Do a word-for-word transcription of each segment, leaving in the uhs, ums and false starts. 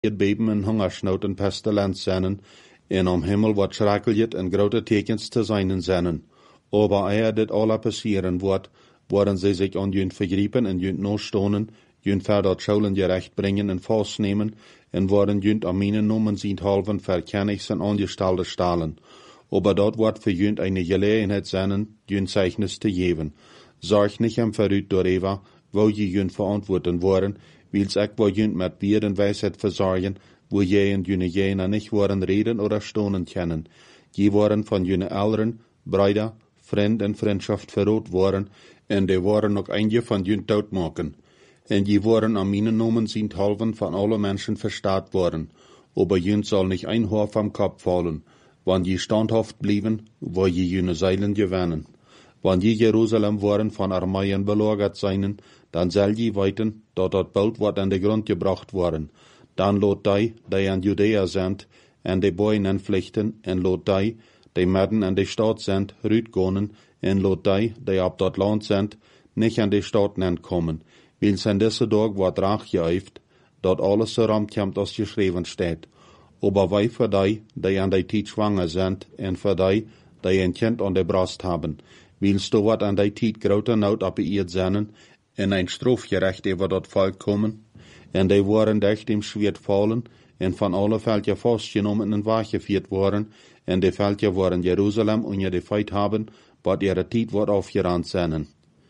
beben en hongersnood en pestilens zijn, en om hemel wat schrakelt en grote tekens te zijn zijn. Aber eer dit alle passieren wordt, worden zij zich aan jun vergriepen en jun nostonen, jun verder schulen gerecht brengen en vastnemen, en worden jun am minen nomen zijn halven verkennigs en angestelde stalen. Aber dort wordt für jun eine Gelegenheit zijn, jun Zeichnis te geven. Zorg nicht hem verruut door Eva, wo je jun verantworten worden, wils ek wo jun met bier en wijsheid verzorgen, wo je en june jena nicht worden reden oder stonen kennen. Je worden van june Eltern, Brüder, Vriend en Vriendschaft verrood worden, en die worden ook eindje van jun doodmaken. En je worden am minen nomen zijn halven van alle mensen verstaat worden, aber jun soll nicht ein Haar vom Kopf fallen, wann je standhaft blieben, wo je june Seilen gewinnen. Wann je Jerusalem worden van Armeien belagert seien, dan zal je weten, dat dat bald wordt aan de grond gebracht worden. Dan lot die, die aan Judea zijn, en de boeien en vlichten, en lot die, die midden aan de stad zijn, uitgaan, en lot die, die op dat land zijn, niet aan de stad komen. Wils in deze dag wordt raag geëifd, dat alles zo komt als geschreven staat. Aber wij voor die, die aan die tijd zwanger zijn, en voor die, die een kind aan de brust hebben, wils du wat aan die tijd grote nood op de eerd zijn, en een strafgerecht over dat volk komen, en die worden dicht im Schwert vallen, en van alle veldje vastgenomen en weggevierd worden, en de veldje worden Jeruzalem onder de feit hebben, wat ihre tijd wordt afgerand zijn.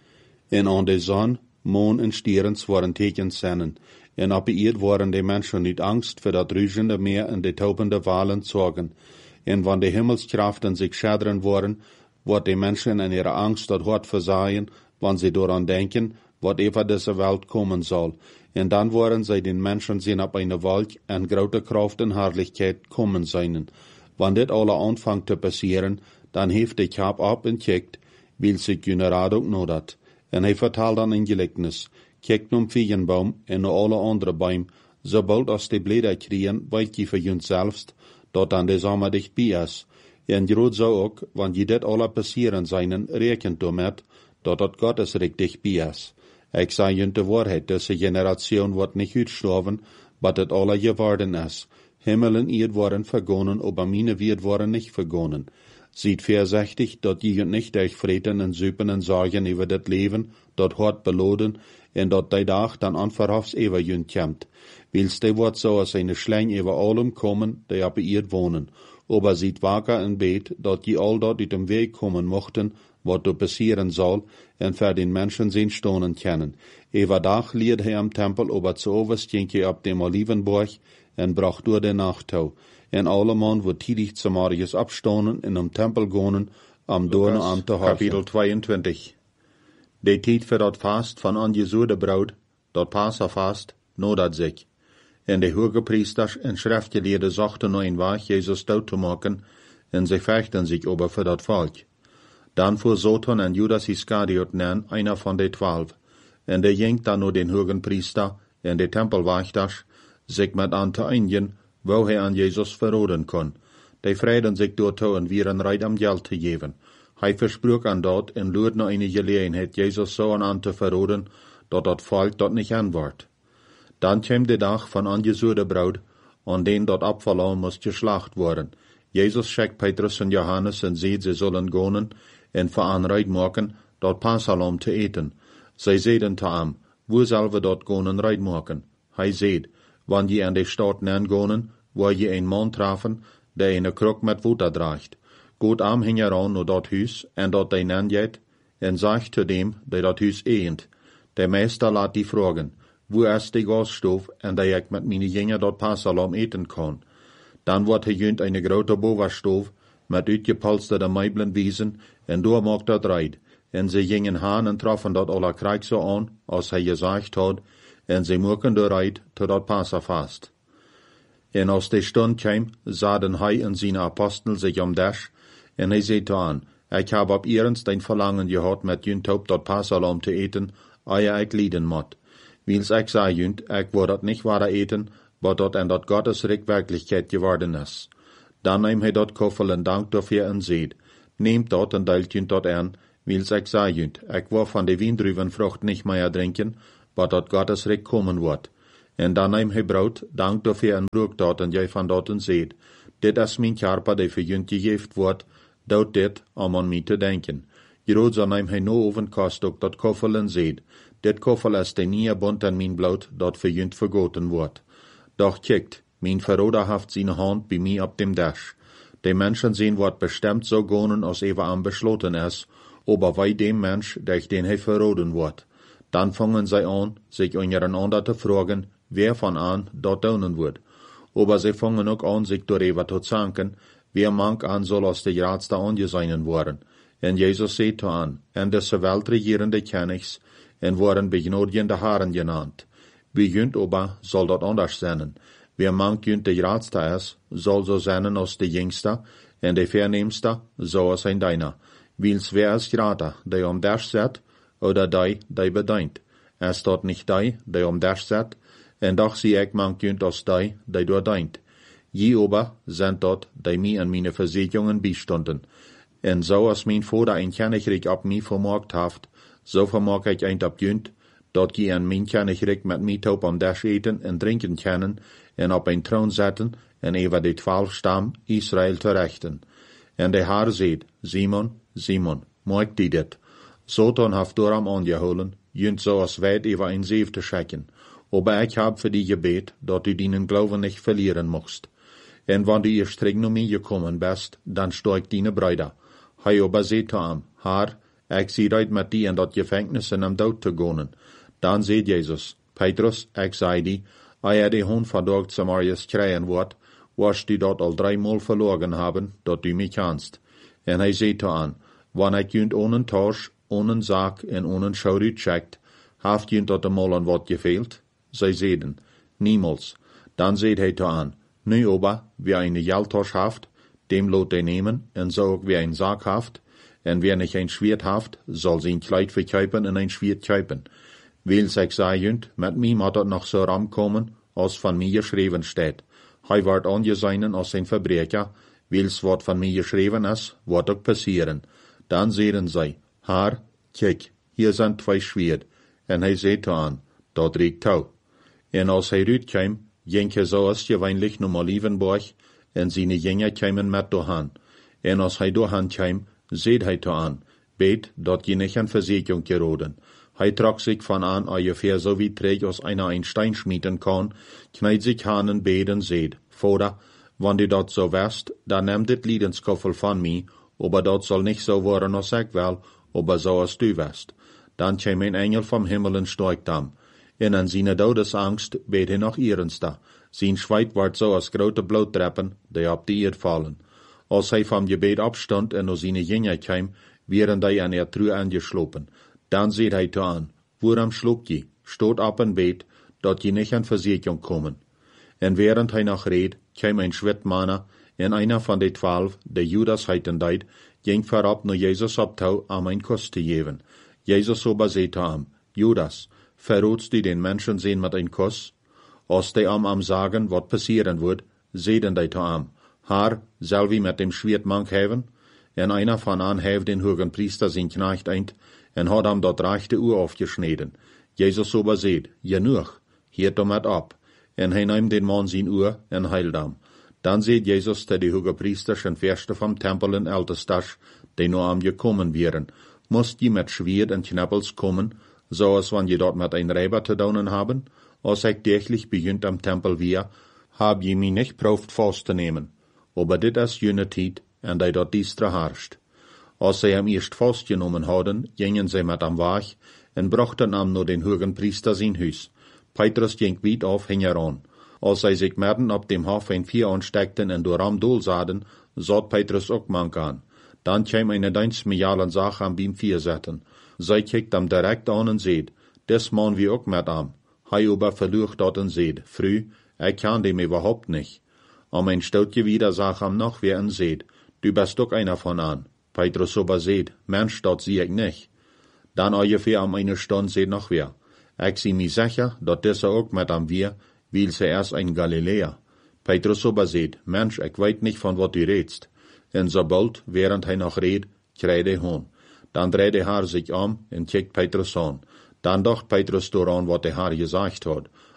En aan de zon, maan en sterens worden tekens zijn, en op de eerd worden de mensen niet angst voor dat ruisende meer en de topende walen zorgen. En wanneer de hemelskrachten zich schaderen worden, wordt de mensen in ihre angst dat hart verzaaien, wanneer ze daaraan denken, wat over deze Welt komen zal. En dan worden zij den Menschen zien op eine Wolk en grote Kraft en Herrlichkeit kommen zijn. Wanneer dit alle aanvangt te passieren, dan heeft de Kap op en kijkt, wil zich june raad ook nodat. En hij vertaalt dan een gelijkenis. Kijkt om viegenboom en naar alle andere boom, sobald als die Blätter kriegen, weet je voor jun zelfst, dat dan de zomer dichtbij is. En groot zou ook, wanneer je dit alle passieren zijn, rekent damit, dat dat Gottes Reich dichtbij is. Ik zei je de waarheid, deze generatie wordt niet uitgestorven, wat het alle geworden is. Himmel en Erd worden vergonnen, aber meine wird worden nicht vergonnen. Seid voorzichtig, dat je nicht durch vreten en zuipen en zorgen over dit leven, dat hart beloden, en dat die dag dan onverhofs over je komt. Wils die wordt zo als een slang over allem komen, die op de Erd wonen. Aber seid wakker en beet, dat je al dat uit dem Weg komen mochten, wat er passieren zal, en voor den Menschen zijn stonen kennen. Overdag leert hij am Tempel, aber zu overst ging je op dem Olivenberg, en bracht door de nacht toe. En alle man wordt tidig zum Marius abstonen en am Tempel gonen, am Dorne am te horchen. Kapitel tweeëntwintig. De tijd voor dat vast van an Jesu de bruid, dat Passafast, nodat zich. En de hoge priesters en schriftgeleerden zochten naar een weg Jezus dood te maken, en ze vechten zich over voor dat volk. Dan voer Satan en Judas Iscariot nen, einer van de twaalf, en de ging dan naar den hogen priester en de tempelwachters, zich met aan te einigen, wo hij aan Jezus verroden kon. Die vreden zich door toe en wieren reit am geld te geven. Hij versprach aan dat en luurde naar een gelegenheid Jezus zo aan te verroden, dat dat volk dat niet aan wordt. Dan kwam de dag van an Jesu de bruid, aan den dat abvallen moest geslacht worden. Jezus schickt Petrus en Johannes en zei ze zullen gonen en veranreid maken dat Passalom te eten. Zij zeiden te hem, wo zal we dat gonen reid maken? Hij zei, wanneer je aan de stad nen gonen, waar je een man trafen, die een kruk met water draagt. Goed am hing eraan naar dat huis, en dat die nen jet, en zegt te dem, die dat huis eent. De meester laat die vragen, wo is die gasstoof, en dat ik met mijn jongen dat Passalom eten kan. Dan wordt hij junt een grote bovenstoof, met uitgepolsterde meubelen wiesen, en door maakt dat rijd. En ze gingen haan en troffen dat alle krijg zo aan, als hij gezegd had, en ze maken de rijd tot dat Passafast. En als de stund kwam, zaten hij en zijn apostel zich om dash, en hij zei te aan, ik heb op eerens een verlangen gehad met junt op dat Passalom te eten, eer ik lieden moet. Wils ik zei junt, ik word dat niet waar eten, wat dat en dat Gottes Reich Wirklichkeit geworden is. Dan neemt hij dat koffel en dankt dafür en zeid, neemt dat en deelt junt dat aan, wils ik zei junt, ik wil van de wiendruvenvrucht niet meer drinken, wat dat Gottes Reich komen wordt. En dan neem hij brood, dankt dafür en broek dat en jij van dat en zegt, dit is mijn karpa die voor junt gegeven wordt, doet dit om aan mij te denken. Hierood zo neem hij no ovenkast ook dat koffel en zegt, dit koffel is de nieuwe bond en mijn bloed dat voor junt vergoten wordt. Doch kijkt, mijn verroder haft zijn hand bij mij op dem dash. De mensen zien wordt bestemd zo gonen als even aan besloten is, aber wij dem Mensch, durch den hij verroden wordt. Dan fangen zij aan, zich ondereinander te vragen, wer van aan dat doen wordt. Aber sie fangen ook an, sich darüber zu zanken, wer mank an soll aus der Ratste angeseinen worden. En Jesus sagt an, en deze weltregierende Königs, en worden begnodiende Herren genannt. Begünt aber soll dat anders sein. Wer mank junt de Ratste is, soll so sein als de jüngste, en de verneemste, so als ein deiner. Wils wer is grater, die om dash zet, oder die, die bedient. Es dat nicht die, die om dash zet, en doch zie ik mank junt als die, die doordient. Je aber sind dort, die mir an meine Versicherungen bestunden. En so als mein Vater ein Königreich ab mir vermogt haft, so vermag ich ein ab junt, dat je an mein Königreich mit mir taub am Dash eten en drinken können, en op een troon zetten, en over de twaalf stam Israël te rechten. En de Heer zeid, Simon, Simon, maak die dit. Satan heeft daarom aangeholen, junt zoals wijd over een zeef te schikken. Aber ik heb voor die gebet, dat u dienen Glauben nicht verlieren mocht. En wanneer du streng naar mij gekommen bist, dan steigt diene Brüder. Hij aber zeid hem, Heer, ik zie uit met die in dat Gefängnis en am dood te gaan. Dan zeid Jezus, Petrus, ik zei die, als de hond vandaag Samarias krijgen wordt, was die dat al dreimal verloren hebben, dat du mij kannst. En hij zei aan, wanneer ik junt ohne Tausch, ohne Sack en ohne Schaurit checkt, haft junt dat eenmaal aan wat gefehlt? Zij zeiden, niemals. Dan zei hij aan, nu aber, wer eine Geldtasche haft, dem lot hij nemen, en zo ook wer een Sack haft, en wer nicht ein Schwert haft, soll zijn Kleid verkaufen en ein Schwert kaufen. Wils ik zei junt, met mij moet dat nog zo ram komen, als van mij geschreven staat. Hij wordt aangezeinen als een verbreker, wils wat van mij geschreven is, wordt ook passieren. Dan zeiden zij, Heer, kijk, hier zijn twee schwert. En hij zei aan, dat riekt touw. En als hij uitkwam, ging hij zoals gewöhnlich naar Olivenborg, en zijn jünger kwamen met doorhaan. En als hij doorhaan kwam, zei hij aan, bet, dat je niet aan Versicherung geroden. Hij trok sich van aan ungefähr so wie träg als einer ein Stein schmieden kann, kneit sich an en beden seed, Vater, wann du dat so wärst, dann nimm dit Liedenskoffel von mir, aber dat soll nicht so worden als ich will, aber so als du wärst. Dann käme ein Engel vom Himmel und steigt am. En an seine Todesangst bet hij noch ernster. Sein Schweit wordt so als grote Bluttreppen, die op die Erde fallen. Als hij vom Gebet abstand en naar seine Jünger kwam, wären die an er Truhe angeslopen. Dan zei hij aan, waarom sloop je? Stoot op en beet, dat je niet aan Versicherung kommen. En während hij nog reed, kwam een Schwitmanner, en einer van de twaalf, de Judas heiten deed, ging voorop naar Jezus op touw om een kus te geven. Jezus aber zei hem, Judas, verroodst du den Menschen sehen mit een kus? Als die am am sagen, wat passieren wird, zeiden die hem, Herr, soll wie mit dem Schwert mank hebben? En einer van an heeft den hogen Priester zijn knecht eind, en had hem dat rechte Uhr aufgeschneden. Jezus aber seht, genug, hiert damit ab. En hij neemt den Mann zijn Uhr en heilt hem. Dan seht Jezus te de hoge Priesters en Verste vom Tempel en Ältestas, die nur am gekommen wären, musst je mit Schwert en Knappels kommen, so als wann je dort mit ein Räber zu daunen haben? Als ich täglich begynnt am Tempel wir, hab je mich nicht prauft festzunehmen. Aber dit is jene Tijd, en die dort diestre herrscht. Als sie am erst festgenommen hadden, gingen sie mit am Weg, en brachten am nur den hohen Priester sein Haus. Petrus ging weit auf heran. Als sie sich merken op dem Hof ein Vier ansteckten en door am Dol sahen, sah Petrus ook mank an. Dann kam eine deinsmejalen Sache am beim Vier zetten. Zij kijkt am direkt an en zeid, des man wie ook met am. Hij aber verlucht dat en zeid, früh, ik kan dem überhaupt nicht. Am ein Stoutje wieder sag am noch wer en zeid, du bist ook einer von an. Petrus aber zeid, Mensch, dat zie ik nicht. Dan ungefähr am eine Stunde zeid noch wer. Ik zie mi sicher, dat deze ook met am wir, weil ze erst ein Galiläer. Petrus aber zeid, Mensch, ik weet nicht von wat du redst. En sobald, während hij noch red, kreide hij hon. Dan dreht der Herr sich um und kijkt Petrus an. Dan dacht Petrus daran, wat der Herr gesagt hat.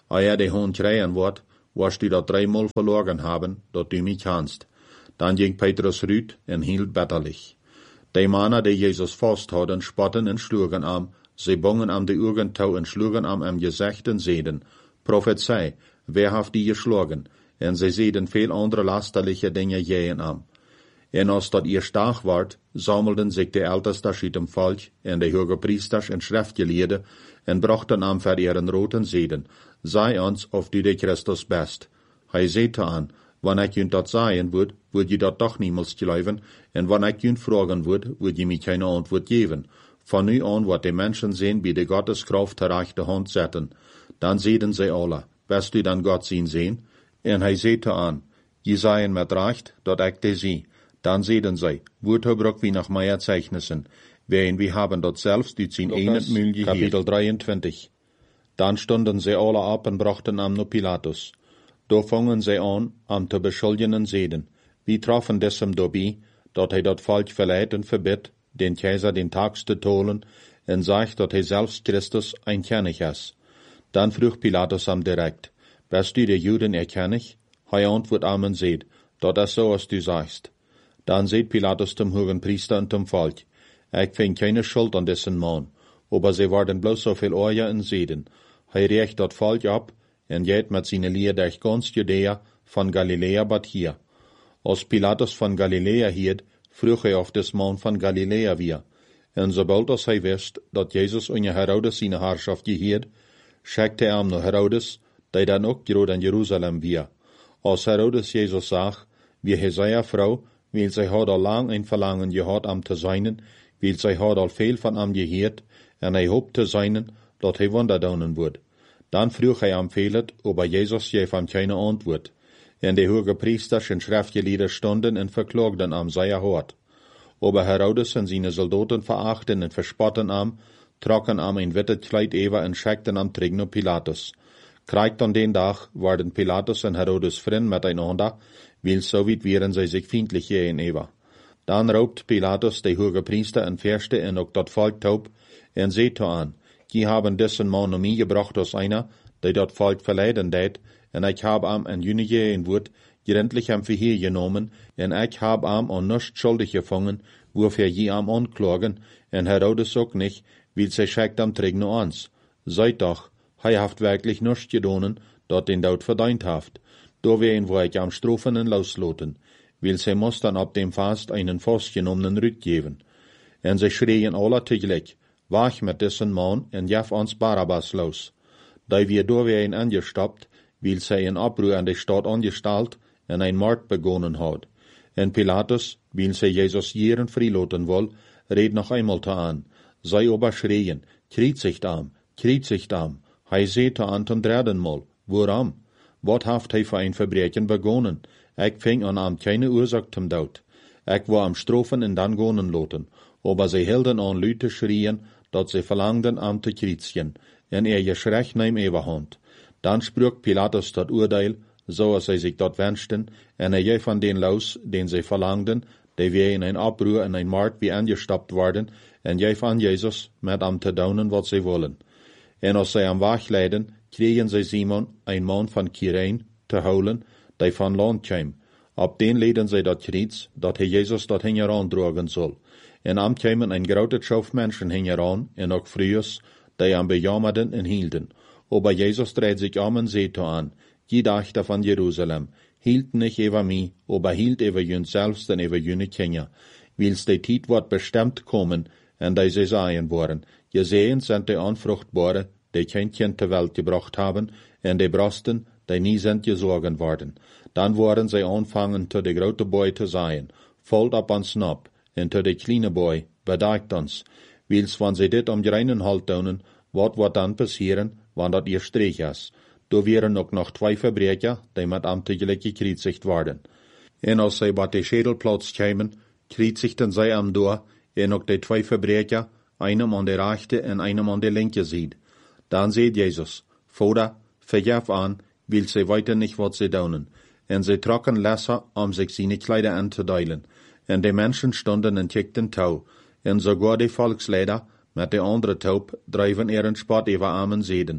Eer de Hund schreien wordt, wirst du dat dreimal verloren haben, dat du mich kannst. Dann ging Petrus rüt en hielt bitterlich. Die Männer, die Jesus vasthouden, spotten en schlugen am, sie bongen am de Augen tau en schlugen am am Gesicht en zeiden, Prophezei, wer haft die geschlagen? En sie zeiden veel andere lasterliche Dinge jeen am. En als dat ihr stark ward, sammelden sich de Älteste schiet dem Volk, en de hoge Priesters en Schriftgeleerde, en brachten am für ihren roten Zeden, sei uns, of du de Christus best. Hij zeete an, wanneer ik junt dat zeggen woord, woord je dat toch niemals geloven, en wanneer ik junt vragen woord, woord je mij geen antwoord geven. Van nu aan wat de mensen zien bij de Gotteskraft ter rechte hand zetten. Dan zeiden zij alle, best du dan God zien zien? En hij zeete aan, je zeien met recht, dat ik de zie. Dan zeiden zij, woord gebruik wie nach meer Zeichnissen, wen we hebben dat zelfs uit zijn ene Mühl geheerd. Kapitel drieëntwintig. Dan stonden zij alle op en brachten am naar Pilatus. Daar vangen zij aan, am te beschuldigen zeden. Wie troffen desem daarbij, dat hij dat volk verleidt en verbiedt, den keizer den tags te tolen, en zegt dat hij zelfs Christus ein König is. Dan vroeg Pilatus am direct, bist du de Juden erkennig? Hij antwoordt am en zeid, dat is zo als du sagst. Dan zeid Pilatus dem hogen Priester en dem Volk, ik vind keine schuld an dessen man, aber sie worden bloß so viel Oorja en zeden. Hij recht dat Volk ab, en geht met zijn leer durch ganz Judäa, van Galilea bat hier. Als Pilatus van Galilea hierd, vroeg hij of des man van Galilea weer. En sobald als hij wist, dat Jezus onder Herodes zijn Herrschaft geheerd, schickte hij hem naar Herodes, die dan ook groot in Jeruzalem weer. Als Herodes Jezus zag, wie hij zijn vrouw, weil zij had al lang een verlangen gehad am te zijnen, weil zij had al veel van hem geheerd, en hij hoopt te zijnen, dat hij wonder doen wordt. Dan vroeg hij am velet, aber Jesus geef hem keine antwoord. En de hoge Priesters en Schriftgelehrten stonden en verklagten am seiner Hort. Aber Herodes en seine Soldaten verachten en verspotten am, trokken am ein wittet Kleid over en schickten am terug naar Pilatus. Krijgt an den Dag waren Pilatus en Herodes vriend miteinander, weil so weit wären sie sich feindlich gegenüber. Dan raubt Pilatus de hoge Priester en Verste en ook dat Volk taub, en seht an, die haben dessen Mann naar mij gebracht als einer, die dat Volk verleiden deed, en ik heb am en junige in woord, gerendlich am verheer genomen, en ik heb am an nichts schuldig gevangen, wofür je am anklagen, en Herodes ook nicht, weil sie schickt am terug naar ons. Seid doch, hij haft wirklich nichts gedonen, dat den Dood verdient haft. Da wen wo ich am Strofen en losloten, weil sie muss dann ab dem Fast einen fastgenommenen Rüt geben. En sie schreien alle tegelijk, wach mit dessen Mann en jaf ons Barabbas los. Da wir da wen angestoppt, weil sie een Abruhr an der Stadt angestalt en ein Mord begonnen hat. En Pilatus, weil sie Jesus jeren freiloten woll, red noch einmal ta an. Sei aber schreien, kriezigt am, kriezigt am. Hij zeete an ten dreden Mal, waarom? Wat haft hij voor een Verbrechen begonnen? Ik ving an am keine Ursache zum Dood. Ik war am Strofen en dan gonen loten, aber sie hielden an Leute schrien, dat sie verlangden am te kriezchen, en er geschrecht neem Eberhand. Dan sprak Pilatus dat Urteil, so als sie sich dort wünschten, en er gaf an den los, den sie verlangden, die wir in ein Abruhr en ein Mord wie angestoppt worden, en gaf an Jesus, met am te daunen wat sie wollen. En als zij am Weg leiden, kregen zij Simon, een man van Kyrene, te houden, die van land kwam. Op den leiden zij dat kriets, dat hij Jezus dat hingeraan drogen zal. En am kwamen een grote schof mensen hingeraan, en ook vrouwen, die am bejammerden en hielden. Aber Jesus dreht sich om en zeete aan, je dachte van Jeruzalem, hielt nicht über mich, aber hielt über jün selbst en über jüne Kinder, wils die Tijd wordt bestemmt kommen, en die sie sagen worden, gesehen sind die Unfruchtbare, die kein Kind zur Welt gebracht haben, en die Brosten, die nie sind gesorgen worden. Dann worden sie anfangen, zu de grote Boy zu sein, voll ab ans Nab, en zu de kleine Boy, bedacht uns, wils wann sie dit am reinen Halt tun, wat wird dann passieren, wann dat ihr Strich is. Da wären ook noch zwei Verbrecher, die mit am tegelijk gekriezigt worden. En als sie bei de Schädelplatz kämen, kriezigten sie am door, en ook de twee Verbrecher, einem an der rechte en einem an der linke sieht. Dann seht Jesus, Vater, vergef an, will sie weiter nicht wat sie daunen. En sie trocken Lesser, um sich seine Kleider anzudeilen. En die Menschen stonden en kickten Tau. En sogar die Volksleider, mit der andere Taub, dreiven ihren Spott über armen Seden.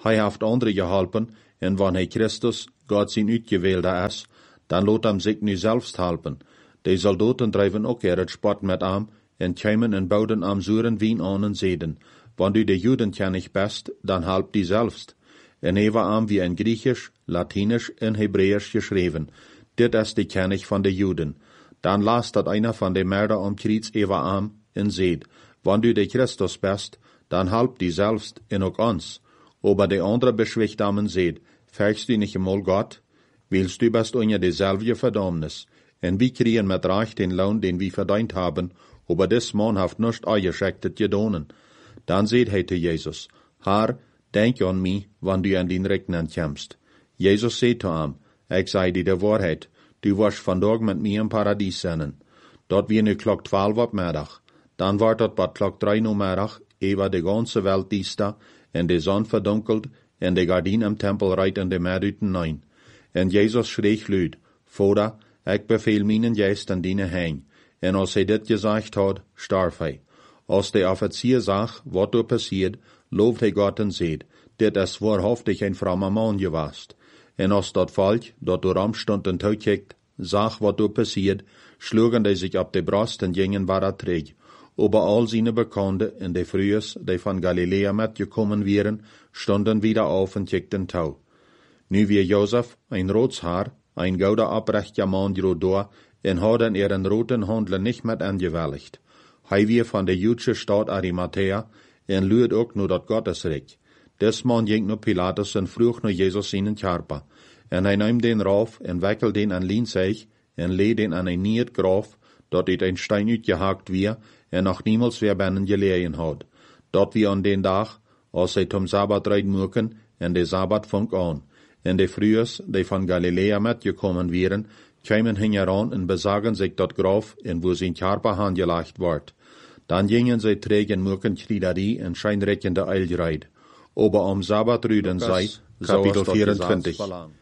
Hij heeft andere geholpen, en wanneer Christus, God zijn uitgewählte is, dan laat hem zich nu zelfs helpen. De soldaten drijven ook er het spot met hem, en komen en bouwen am zuren wien aan en zeiden, wanneer u de Juden kennig best, dan helpt die zelfst. En hij was am wie in Griechisch, Latinisch en Hebräisch geschreven. Dit is de kennig van de Juden. Dan las dat einer van de Mörder am Kreuz eva am en zeid, wanneer u de Christus best, dan helpt die zelfst en ook ons. Aber de andere beschwicht am en zeid, vergst u nicht einmal Gott? Willst du best unter dezelfde Verdammnis? En wie kriegen met recht den Lohn, den wir verdient haben, aber des Mann haft nicht eingeschickt gedonen. Dan zeid hij te Jezus, Herr, denk an mich, wann du an den Regnen kommst. Jezus zei te hem, ik zei die de waarheid, du warst vandaag met mij im Paradies zinnen. Dat wie nu klok twaalf op middag. Dan wordt het wat klok drie uur middag, ewa de ganze Welt diesta, en de zon verdunkelt, en de gardien im Tempel reit in de Meeruten nein. En Jezus schreeg luid, Vader, ik beveel mijn geest aan dine heen. En als hij dit gezegd had, starf hij. Als de officier zag, wat er passiert, looft hij God en zeid, dit is waarhaftig een vrome man gewast. En als dat volk, dat door am stond en toekijkt, zag wat er passiert, schlugen die zich op de borst en gingen waar er terug. Aber al seine Bekannte en de Frühes, die van Galilea metgekommen wären, stonden wieder auf und kickten tau. Nu wie Josef, ein Rotshaar, ein gouda oprechter man door, en hadden er een roten handel nicht met angewilligt. Hij wie van de Joodse stad Arimathea, en luid ook nu dat Gottesreich. Des man ging nu Pilatus en vroeg nu Jezus seinen Körper. En hij nam den rauf en wekkel den an lien zich, en leed den an een niet graf, dat uit een stein uitgehakt weer, en nog niemals weer binnen gelegen had. Dat wie aan den dag, als hij tom Sabbat reid moeken, en de Sabbat vong aan. En de Frühes, die van Galilea metgekommen wären, kwamen hingeran en besagen sich dat graf, en wo zijn Körper aangelegd wordt. Dan gingen zij terug en moeken kriederie en schijnrekkende eilrijd. Aber am Sabbat rüden zij, Kapitel vierentwintig.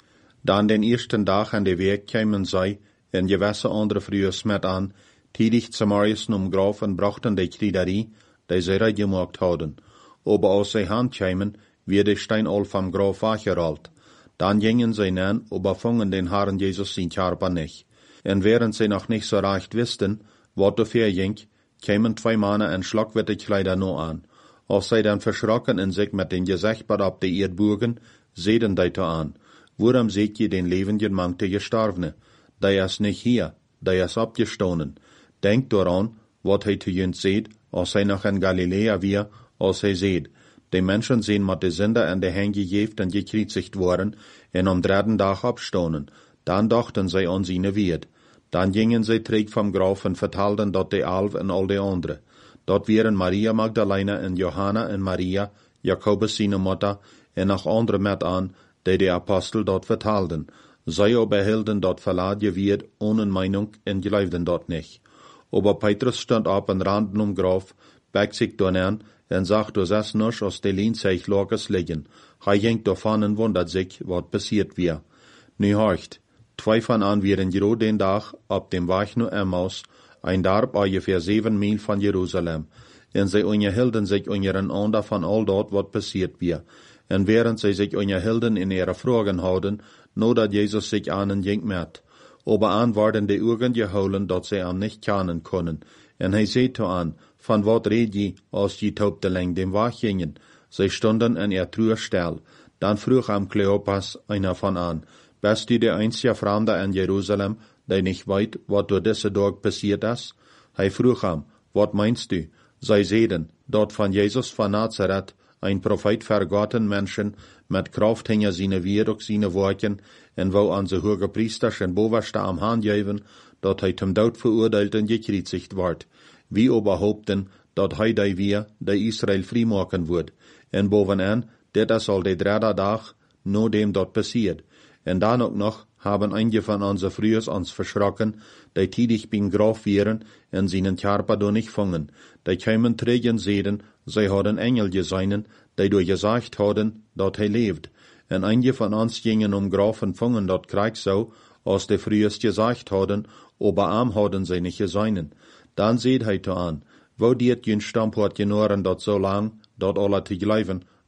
Dan den eersten dag aan de week kwamen zij, en gewisse andere Frühes met aan, tidig Samarius um graf en brachten de kriederie, die zij reid gemaakt hadden. Aber als zij hand kwamen, werd de stein al vom graf weggerold. Dan gingen zij nan, aber vangen den Herrn Jesus zijn Körper nicht. En während zij nog nicht so recht wisten, wat er verging, kamen zwei Männer in schlagwitte Kleider no an. Als zij dan verschrocken en zich met den Gezicht op de Erd bogen, zeiden die te aan, waarom seht je den lebendigen Mann te gestorvene? Die is nicht hier, die is opgestonen. Denkt daran, wat hij te jünt seht, als hij nog in Galilea weer, als hij seht. Die Menschen zijn met de Sünder en de Hände gegeven en gekreuzigt worden, en am dritten Tag abstonen. Dan dachten zij aan zijn Wert. Dan gingen zij terug vom Graf en vertelden dat de Alf en al de anderen. Dat waren Maria Magdalena en Johanna en Maria, Jacobus zijn Mutter, en nog andere met aan, die de Apostel dat vertelden. Zij aber hielden dat verladen Wert ohne Meinung en geloofden dat niet. Aber Petrus stond op en randen um Graf, bek zich dan aan, en zag du sas noch aus de Lienzeich Lorges liggen. Hij ging davon en wundert sich, wat passiert wir. Nu horcht, zwei van an wären gero den Tag, op dem Weg nu Emmaus, ein Darb ungefähr sieben Mil van Jerusalem. En zij unterhielden sich untereinander van all dort, wat passiert wir. En während zij sich unterhielden in ihre Fragen houden, no dat Jesus sich ahnen ging met. Aber an worden de Augen geholen, dat zij am nicht kennen können. En hij zei to an, van wat red je, als je taubteling dem Weg gingen? Zij stonden in ihr Truhstel. Dan vroeg am Kleopas einer van an, bist du de einzige Fremde in Jerusalem, die nicht weet, wat door deze dag passiert is? Hij vroeg am, wat meinst du? Zij zeiden, dat van Jesus van Nazareth, ein Prophet vergotten Menschen, met Kraft hinter seine Wirk, seine Worten, en wo an ze hoge Priesters en bovenste am Hand geven, dat hij zum Dood verurteilt en gekreuzigt wordt. Wie aber hoopten, dat hij die weer, die Israel vrijmaken wordt. En bovenaan, dit is al de derde dag, no dem dat passiert. En dan ook nog, haben einige van onze Frühes ons verschrocken, die tidig bin Graf wären, en seinen Körper do nicht fangen. Die kämen terug en zeiden, zij hadden Engel gesehen, die door gesagt hadden, dat hij leeft. En einige van ons gingen um Graf en fangen dat Krieg so, als de Frühes gesagt hadden, aber am hadden zij nicht gesehen. Dan zeid hij te aan, wo diet jün Stamport genoren dat so lang, dat alle te geloven,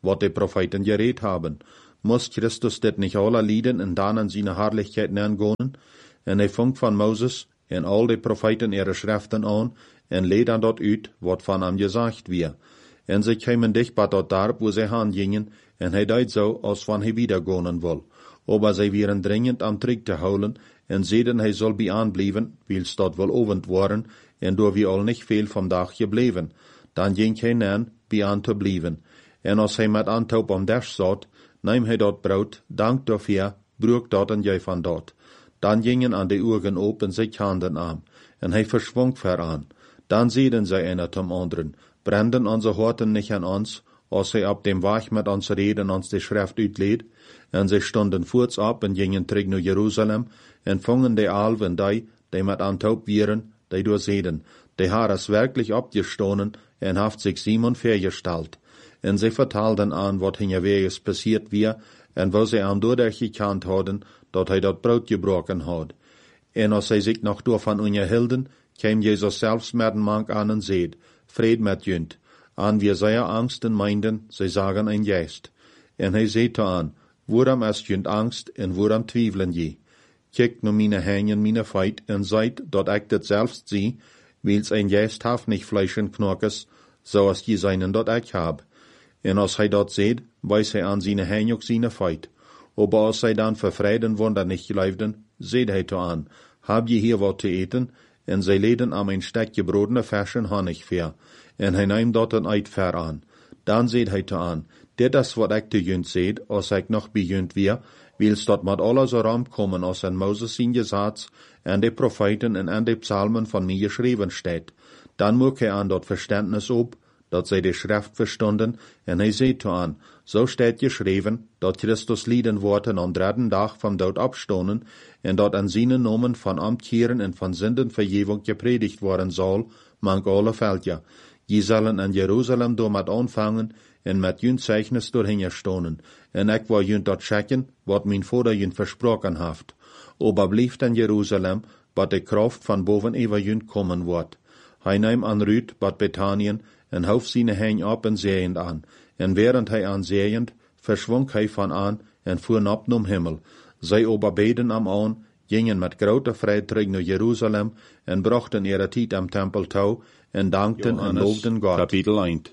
wat die Propheten geredet haben. Muss Christus dit nicht alle lieden en dan in seine Herrlichkeit neergehen? En hij funkt van Moses en al die Propheten ihre Schriften an en leed dan dat uit, wat van hem gezegd weer. En sie kämen dicht bei dort Dorp, wo sie hingingen, en hij deed zo, als van hij wiedergehen wil. Aber sie wären dringend am Trick te houden, en zeiden hij zal bij aanblijven, wils dat wel ovend waren, en door wie al niet veel van dag gebleven. Dan ging hij neer, bij aan te blijven. En als hij met aantoop om des zat, neem hij dat brood, dank dafür, broek dat en jij van dat. Dan gingen aan de ogen op en zich handen aan, en hij verschwong veraan. Dan zeiden zij einer zum anderen, branden onze harten nicht an ons, als hij op dem Weg met ons reden ons de Schrift uitleed. En zij stonden voorts op en gingen terug naar Jeruzalem, en vongen de alven die, die met aantoop wieren, die doorzeden. De haar is werkelijk opgestonen en heeft zich Simon vergesteld. En zij vertelden aan wat hinterwegs passiert weer, en wo zij aan doordat gekend hadden, dat hij dat brood gebroken had. En als zij zich nog door van onderhielden, kwam Jezus zelfs met een mank aan en zeid, vrede met junt. Aan wie zij angsten meinden, zij zagen een geest. En hij zei aan, waarom is junt angst en waarom twijfelen je? Kijk naar mijn hängen, mijn feit, en seid, dat ik dit zelfs zie, wils een geest heeft niet Fleisch en Knokkes, zoals je seinen dat ik heb. En als hij dat zeid, wees hij aan zijn hängen ook zijn feit. Aber als zij dan vervreden wonder niet geloofden, zeid hij to aan, heb je hier wat te eten? En zij leden aan een stek gebrodene versen Honig ver, en hij neemt dat een uit ver aan. Dan zeid hij to aan, dit is wat ik te junt zeid, als ik nog bij junt weer, wils dat met alles erom komen, als in Moses zijn gezats, en de profeten en en de psalmen van mij geschreven staat. Dan moet hij aan dat verständnis op, dat zij de Schrift verstonden, en hij zei to aan, zo staat geschreven, dat Christus lieden wordt en am dritten dag van dood opstonen, en dat aan zijn nomen van amtkeren en van zindenvergeving gepredigt worden zal, mank alle veldja. Je zullen in Jeruzalem door met aanvangen, en met junt zeichnis doorheen stonen, en ik wil junt dat checken, wat mijn vader junt versproken heeft. Aber blijft in Jeruzalem, wat de kracht van boven over junt komen wordt. Hij neemt aan Ruut, bad Bethanien, en houf zijn heen op en zeeend aan. En während hij aan zeeend, verschwonk hij van aan en voer op naar Himmel. Zij aber beden am aan, gingen met grote vrede terug naar Jeruzalem en brachten ihre tijd am Tempel toe en dankten en loofden God. Kapitel één.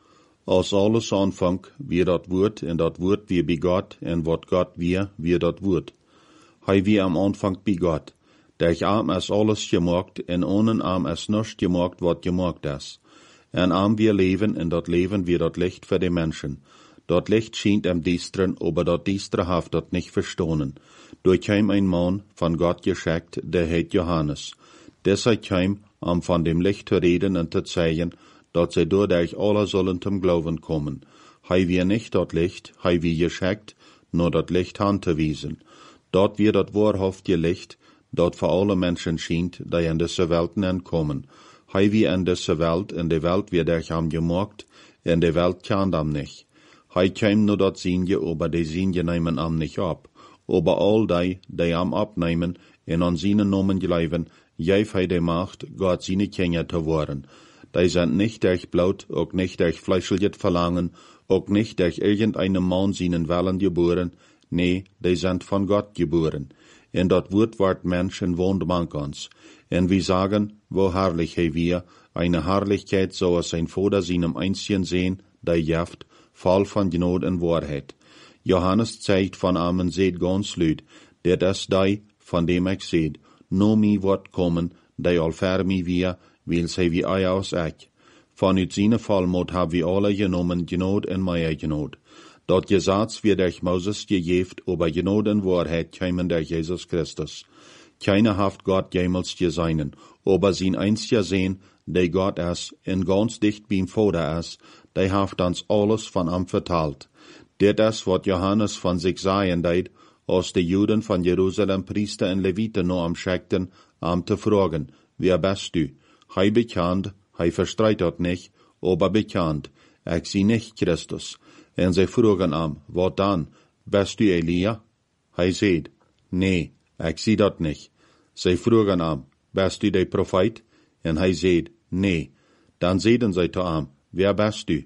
Als alles aanvangt, wie dat woord, en dat woord wie bij God, en wat God wie, wie dat woord. Hij wie am aanvang bij God. Durch arm is alles gemaakt, en ohne arm is nichts gemaakt wat gemaakt is. En arm wir leven, en dat leven wie dat licht voor de mensen. Dat licht schijnt am Diesteren, aber dat Diestere haft dat nicht verstonen. Durch hem ein Mann von Gott geschickt, der heet Johannes. Deshalb kam, um von dem Licht zu reden und zu zeigen, dat zij doordat alle zullen zum Glauben kommen. Hij wie nicht dat Licht, hij wie geschickt, nur dat Licht hand te wiesen. Dat wie dat wahrhaftige Licht, dat voor alle Menschen schijnt, die in deze Welt nenkommen. Hij wie in deze Welt, in de Welt wie durch ham gemaakt, in de Welt kent ham nicht. Hij kwam nur dat Sinje, aber die Sinje nemen ham nicht ab. Aber all die, die ham abnemen, en an seinen Namen geloven, geef hij de Macht, Gott seine Kinder te worden. Die sind nicht durch Blut, auch nicht durch fleischliches Verlangen, auch nicht durch irgendeinen Mann seinen Willen geboren, nee, die sind von Gott geboren. En dat Wort ward Mensch en wohnt mank ons. En wir sagen, wo herrlich hij wir, eine Herrlichkeit, so als sein Vater seinem Einzigen sehen, die jaft, voll von Gnade und Wahrheit. Johannes zeigt von Amen seht ganz lüd, der das die, von dem ich seht, no mi wird kommen, die all ver mi wir, will sei wie ei aus ich. Von ut seine Vollmut hab wir alle genommen, Gnade en Meier Gnade. Dat Gesetz wird durch Moses gegeft, aber Gnade und Wahrheit kämen durch Jesus Christus. Keiner haft Gott jemals gesehen, aber sein einziger Sehn, der Gott ist, en ganz dicht beim Vater ist, der haft uns alles von ihm vertalt. Det ist, wat Johannes von sich sagen deed, als die Juden von Jerusalem Priester und Leviten nur am schickten, am te fragen, wer bist du? Hij bekannt, hij verstreitet nicht, aber bekannt, ich sie nicht Christus. En zij fragen am, wat dan? Bist du Elia? Hij seht, nee, ich zie dat nicht. Zij fragen am, bist du der Prophet? En hij seht, nee. Dan zeiden zij to am, wer bist du?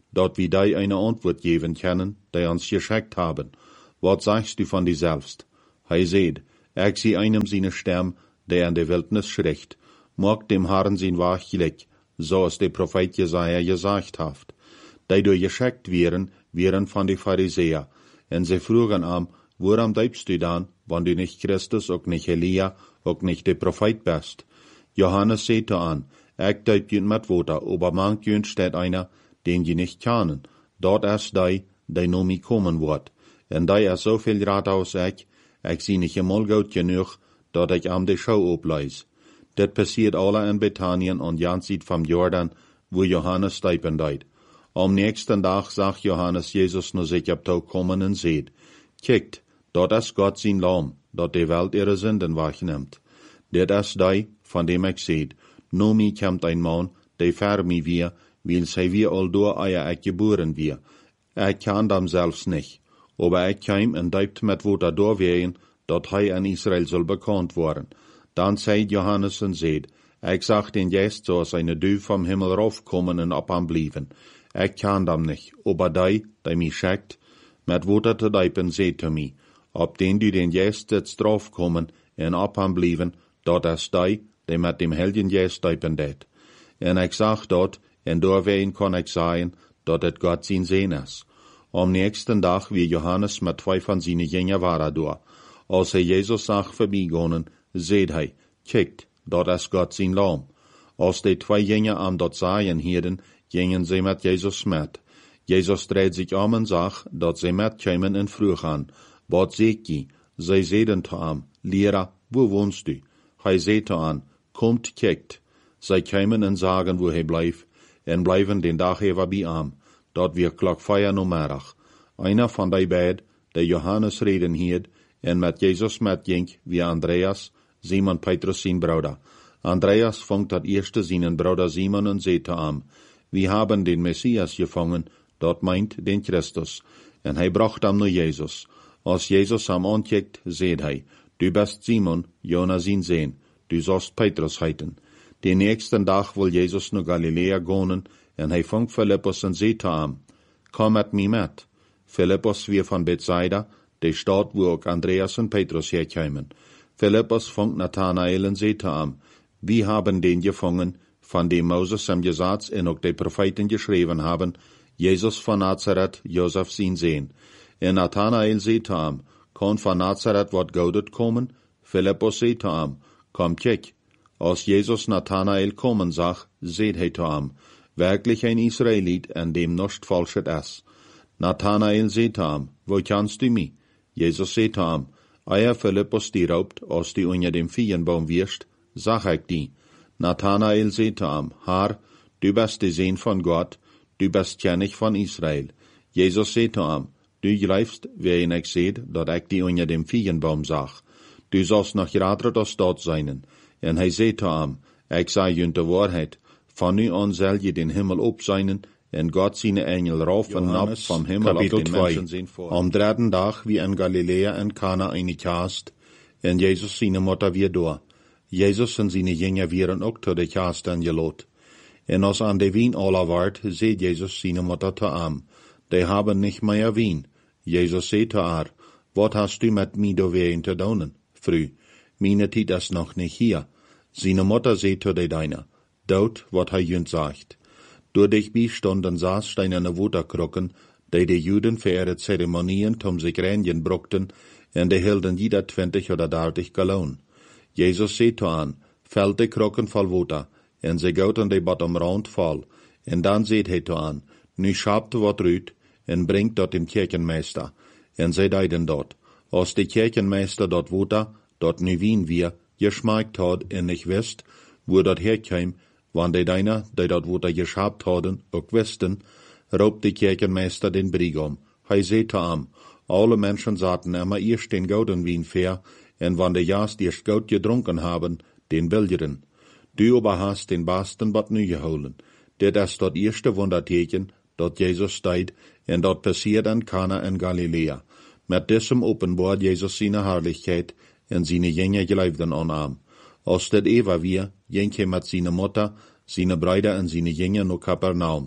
dort wie die eine Antwort geben können, die uns geschickt haben. Was sagst du von dir selbst? Hei seht, ich sieh einem seine Stimme, der in der Wildnis schricht, mag dem Herrn sein Wachglick, so es der Prophet Jesaja gesagt hat. Die durch geschickt wären, wären von den Pharisäer, und sie frugen am, woran bleibst du dann, wenn du nicht Christus, auch nicht Elia, auch nicht der Prophet bist? Johannes sagte an, ich deut jünd mit Worte, aber manch jünd steht einer, den je nicht kennen. Dort ist die, die no mi kommen wird. Und die ist so viel Rat aus ich, ich sie nicht einmal gut genug, dat ich am de Schau obleis. Das passiert alle in Bethanien und Jansit vom Jordan, wo Johannes steipen deit. Am nächsten Tag sagt Johannes Jesus nur sich ab Tau kommen und seht, kijkt, dort ist Gott sein Lamm, dat die Welt ihre Sünden wegnimmt. Das ist die, von dem ich seht, no mi kommt ein Mann, der fer mi wir, weil sei wir all durch eier ich geboren wir. Ich kann dem selbst nicht, aber ich kam und deibt mit Worte durchwehen, dat hij an Israel soll bekannt worden. Dann sagt Johannes und seht, ich sag den jetzt, so als eine Dü vom Himmel raufkommen und abanblieben. Ich kann dem nicht, aber die, die mich schickt, mit Worte zu deipen, seht zu mir, ob den du den jetzt jetzt draufkommen und abanblieben, dat ist die, die mit dem Helden jetzt deipen det. Und ich sag dort, und durchwehen kann ich sagen, dat et Gott sein Sehn ist. Am nächsten Tag wie Johannes mit zwei von seinen Jüngern war durch. Als er Jesus sag vorbeigegangen, seht hei, kijkt, dort ist Gott sein Lamm. Als die zwei Jünger am dort sahen hielten, gingen sie mit Jesus mit. Jesus dreht sich um und sagt, dat sie mitkämen in Früh an. Was seht ihr? Sie sehen zu ihm, Lehrer, wo wohnst du? Hei seht an, kommt, kijkt. Sie kämen und sagen, wo er bleibt, und bleiben den Tag über bei ihm. Dort wir klock feier no Mittag. Einer von die beiden, der Johannes reden hielt, en met Jesus mitging, wie Andreas, Simon Petrus sein Bruder. Andreas fängt dat erste seinen Bruder Simon und seht am, wir haben den Messias gefangen, dort meint den Christus. En hij bracht am nur Jesus. Als Jesus am ankijkt, seht hij, du bist Simon, Jona sein Sohn, du sollst Petrus heiten. Den nächsten Tag will Jesus nur Galiläa gehen, en hij fängt Philippus und seht am, komm mit mir mit. Philippus wir von Bethsaida, die Stadt, wo auch Andreas und Petrus herkämen. Philippus fängt Nathanael und seht am, wir haben den gefangen, von dem Moses am Gesetz und auch die Propheten geschrieben haben, Jesus von Nazareth, Josef sein Sohn. Und Nathanael seht am, kann von Nazareth wat Goudet kommen? Philippus seht am, komm kijk. Als Jesus Nathanael kommen sag, seht he am, wirklich ein Israelit, an dem nichts Falsches ist. Nathanael seht am, wo kannst du mich? Jesus seht am, eier Philippus die raubt, als die unter dem Feigenbaum wirst, sag ich die. Nathanael seht am, Herr, du bist der Sohn von Gott, du bist König von Israel. Jesus seht am, du greifst, wen ich seht, dat ich die unter dem Feigenbaum sag. Du sollst noch gerade das dort sein. En hij seht am, ich sei jünt de Wahrheit, von nu an soll je den Himmel op sein, en Gott seine Engel rauf und ab vom Himmel auf den Menschen sehen vor. Am dritten Tag wie in Galiläa in Kana eine Kast, en Jesus seine Mutter wir da. Jesus und seine Jünger wären auch zu der Kast angelot. En als an der Wien aller wart, seht Jesus seine Mutter zu am. Die haben nicht mehr Wien. Jesus seht zu haar, wat hast du mit mir da wehen zu tun? Früh, meine Tit ist noch nicht hier. Seine Mutter seht zu der deiner. Dort, wat er jünt sagt. Durch dich bistanden saß steinerne Waterkrocken, die die Juden für ihre Zeremonien zum sich reinigen bruckten, und die hielten jeder zwanzig oder dreißig Gallon. Jesus seht an, fällt die Krocken voll Water, und sie gauten die bottom Rand voll, und dann seht he an, nu schabt wat rüt, und bringt dort dem Kirchenmeister, und sie deiden dort. Als die Kirchenmeister dort Water, dort nu wien wir, geschmeckt hat, und nicht wisst, wo dort herkäm, wann die deiner, die dort Water geschabt hadden, auch wüssten, raubt die Kirchenmeister den Brigam. Hei seht am, alle Menschen saten immer erst den gouden Wien fair, und wann die Jas erst Goud getrunken haben, den Bilderen. Du aber hast den Basten bat nu geholen. Det ist dort erste Wunderteken, dort Jesus steht, und dort passiert an Kana in Galiläa. Mit diesem offenbart Jesus seine Herrlichkeit, und seine Jünger geleibten anam. Als das Eva wir, ging mit seiner Mutter, seine Brüder und seine Jünger nach Kapernaum.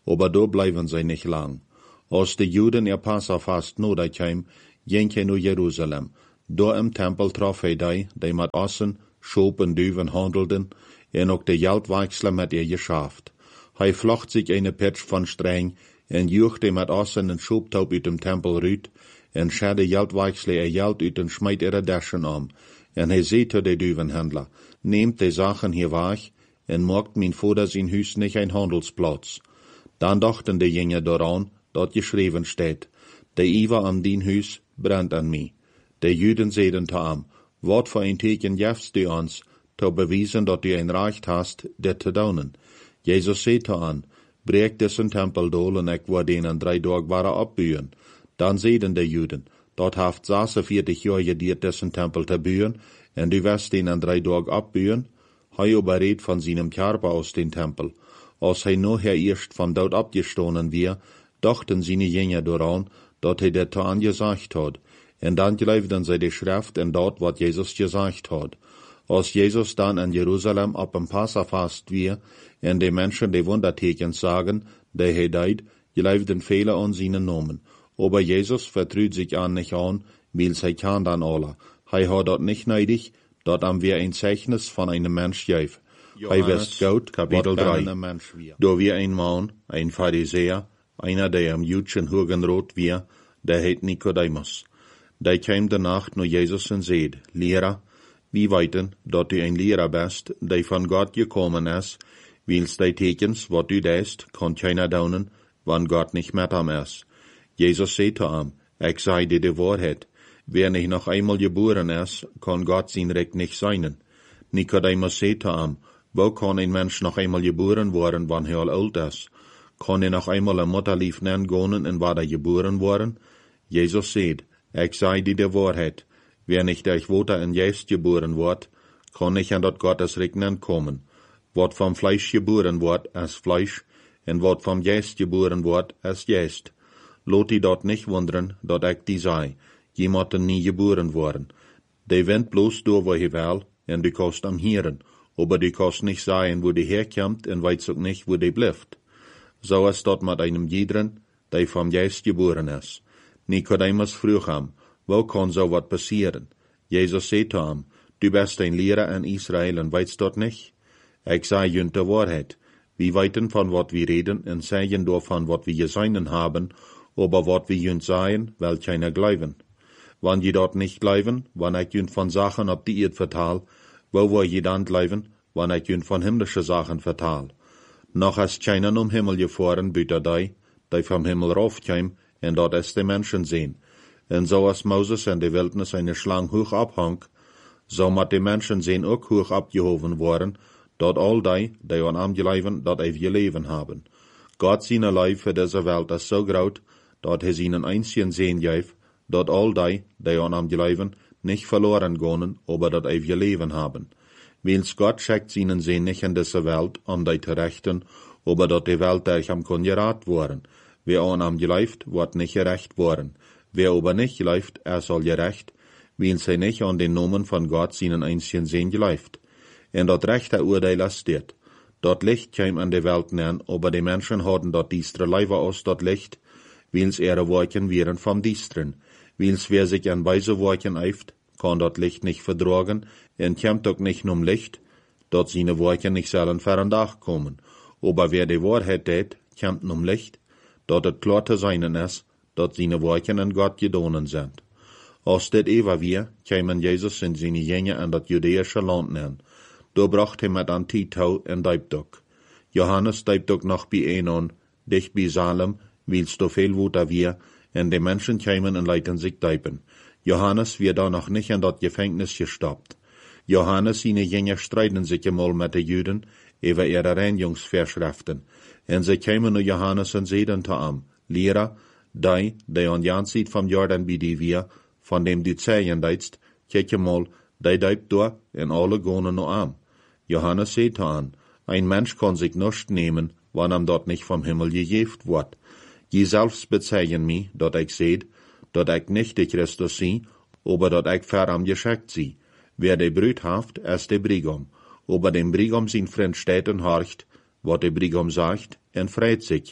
aber do bleiben sie nicht lang. Als de Juden ihr Passafast nodig ging hij naar Jerusalem. Do im Tempel trof hij die, die met ossen, schoop en duwen handelden, en ook de geldwechselen met ihr geschaft. Hij vlocht sich eine Pitsch von streng, en juchte met ossen en schooptaup uit dem Tempel ruit, en schade geldwechselen ihr Geld uit en smijt ihre Daschen om. En hij zei tot de duwenhandler, nehmt de Sachen hier weg, en maakt mijn Vater zijn huis nicht ein Handelsplatz. Dan dachten de Jünger daran, dat geschreven steht, de Iver an dien huis brennt an mij. De Juden zeiden te hem, wat voor een teken jefst du ons, te bewijzen dat du een recht hast, dit te doen. Jezus zei te hen, breek dessen tempel dol en ik word den in drie dagen waren opbuien. Dan zeiden de Juden, dat heeft zesenveertig jaar gediert dessen tempel te buien, en du wirst den in drie dagen opbuien. Hij überreed van seinem Körper aus den Tempel. Als hij nachher erst von dort abgestohlen wir, dachten seine Jünger daran, dat hij dat angesagt had. En dan geloofden zij de Schrift en dat wat Jezus gesagt had. Als Jezus dan in Jerusalem op een Passafast weer, en de mensen de Wundertekens sagen, de hij deed, geloofden vele an seinen Namen. Aber Jesus vertrüht sich an nicht an, weil hij kan dan alle. Hij had dat nicht neidig, dat am wir ein Zeichnis von einem Mensch gef. Hij wist goed, Kapitel drei. Do wir ein Mann, ein Pharisäer, einer der am jüdischen Hugenrot wir, der heet Nikodemus. Der kam danach nur Jesus und seed, Lehrer, wie weiten, dat du ein Lehrer bist, der von Gott gekommen ist, wils die Tekens, wat du deist, kann keiner daunen, wann Gott nicht mit ihm ist. Jesus sagt zu ihm, ich sei dir die Wahrheit, wer nicht noch einmal geboren ist, kann Gott sein Recht nicht sein. Nikodemus sagt zu ihm, wo kann ein Mensch noch einmal geboren worden, wann er alt ist? Kann er noch einmal ein Mutterlief nennen gehen, in war er geboren worden? Jesus sagt, ich sei dir die Wahrheit, wer nicht durch Water in Geist geboren wird, kann nicht an dat Gottes Reich kommen. Wat vom Fleisch geboren wird, ist Fleisch, und wat vom Geist geboren wird, ist Geist. Lot die dort nicht wundern, dat ich die sei. Jemand nie geboren worden. Die wend bloß door wo je will, en du kannst am Hieren, aber du kannst nicht sagen, wo die herkommt, en weißt auch nicht, wo die bleibt. So ist dort mit einem jeden, der vom Geist geboren ist. Nikodemus frug ihm, wo kann so wat passieren? Jesus sagt zu ihm, du bist ein Lehrer in Israel und weißt dort nicht? Ich sage jünt die Wahrheit. Wir weiten von wat wir reden und sagen davon, wat wir gesehen haben, aber wat wir jünt sagen, will keiner glauben. Wann je dort nicht glauben, wann ich jünt von Sachen ob die Erd vertal, wo wo je dann glauben, wann ich jünt von himmlische Sachen vertal. Noch ist keiner um Himmel gefahren, büter die, die vom Himmel raufkäm, en dort ist die Menschen sehen. En so als Moses in der Wildnis eine Schlange hoch abhang, so mat die Menschen sehen auch hoch abgehoben worden, dort all die, die an am geleben, dort ewige Leben haben. Gott seine Leib für diese Welt ist so groß, dort er ihnen einzigen sehen gef, dort all die, die an am geleben, nicht verloren gehen, aber dort ewige Leben haben. Wils Gott schickt ihnen sehen nicht in diese Welt, um die zu rechten, aber dort die Welt durch am kongerat worden. Wer an am geleift, wird nicht gerecht worden. Wer aber nicht geleift, er soll gerecht, wils er nicht an den Namen von Gott seinen einzigen sehen geleift. En dort rechte Urteil ist dit. Dort Licht käm an die Welt nähen, aber die Menschen hatten dort diestre Leiber aus dort Licht, wils ihre Worken wären vom Diestren. Wils wer sich an weise Worken eift, kann dort Licht nicht verdragen, en kämmt doch nicht num Licht, dort seine Worken nicht sollen fern Dach kommen. Aber wer die Wahrheit tät, kämmt num Licht, dort het klar zu seinen ist, dort seine Worken an Gott gedonen sind. Als dit Eva wir, kämen Jesus in seine Jünger an dat judäische Land nähen. Da bracht er mit an Titau en Deibdok. Johannes Deibdok noch bei Enon, dicht bei Salem, wils do viel Wuter wir, en die Menschen kämen und leiten sich deipen. Johannes wird da noch nicht in dat Gefängnis gestoppt. Johannes seine Jünger streiten sich einmal mit den Juden über ihre Reinigungsvorschriften. En sie kämen nur Johannes und seiden zu ihm, Lehrer, die, die an Jan sieht vom Jordan bei die wir, von dem du zählen deitst, kijk mal, die deibt da, en alle gonen no am. Johannes sagt an, ein Mensch kann sich nicht nehmen, wann am dort nicht vom Himmel gegeft wird. Je selbst bezeichnen mich, dat ich seht, dat ich nicht der Christus sie, aber dat ich ver am geschickt sie. Wer de Brüd haft, ist der Brigam. Aber dem Brigam sein Freund steht und horcht, wat der Brigam sagt, en freit sich,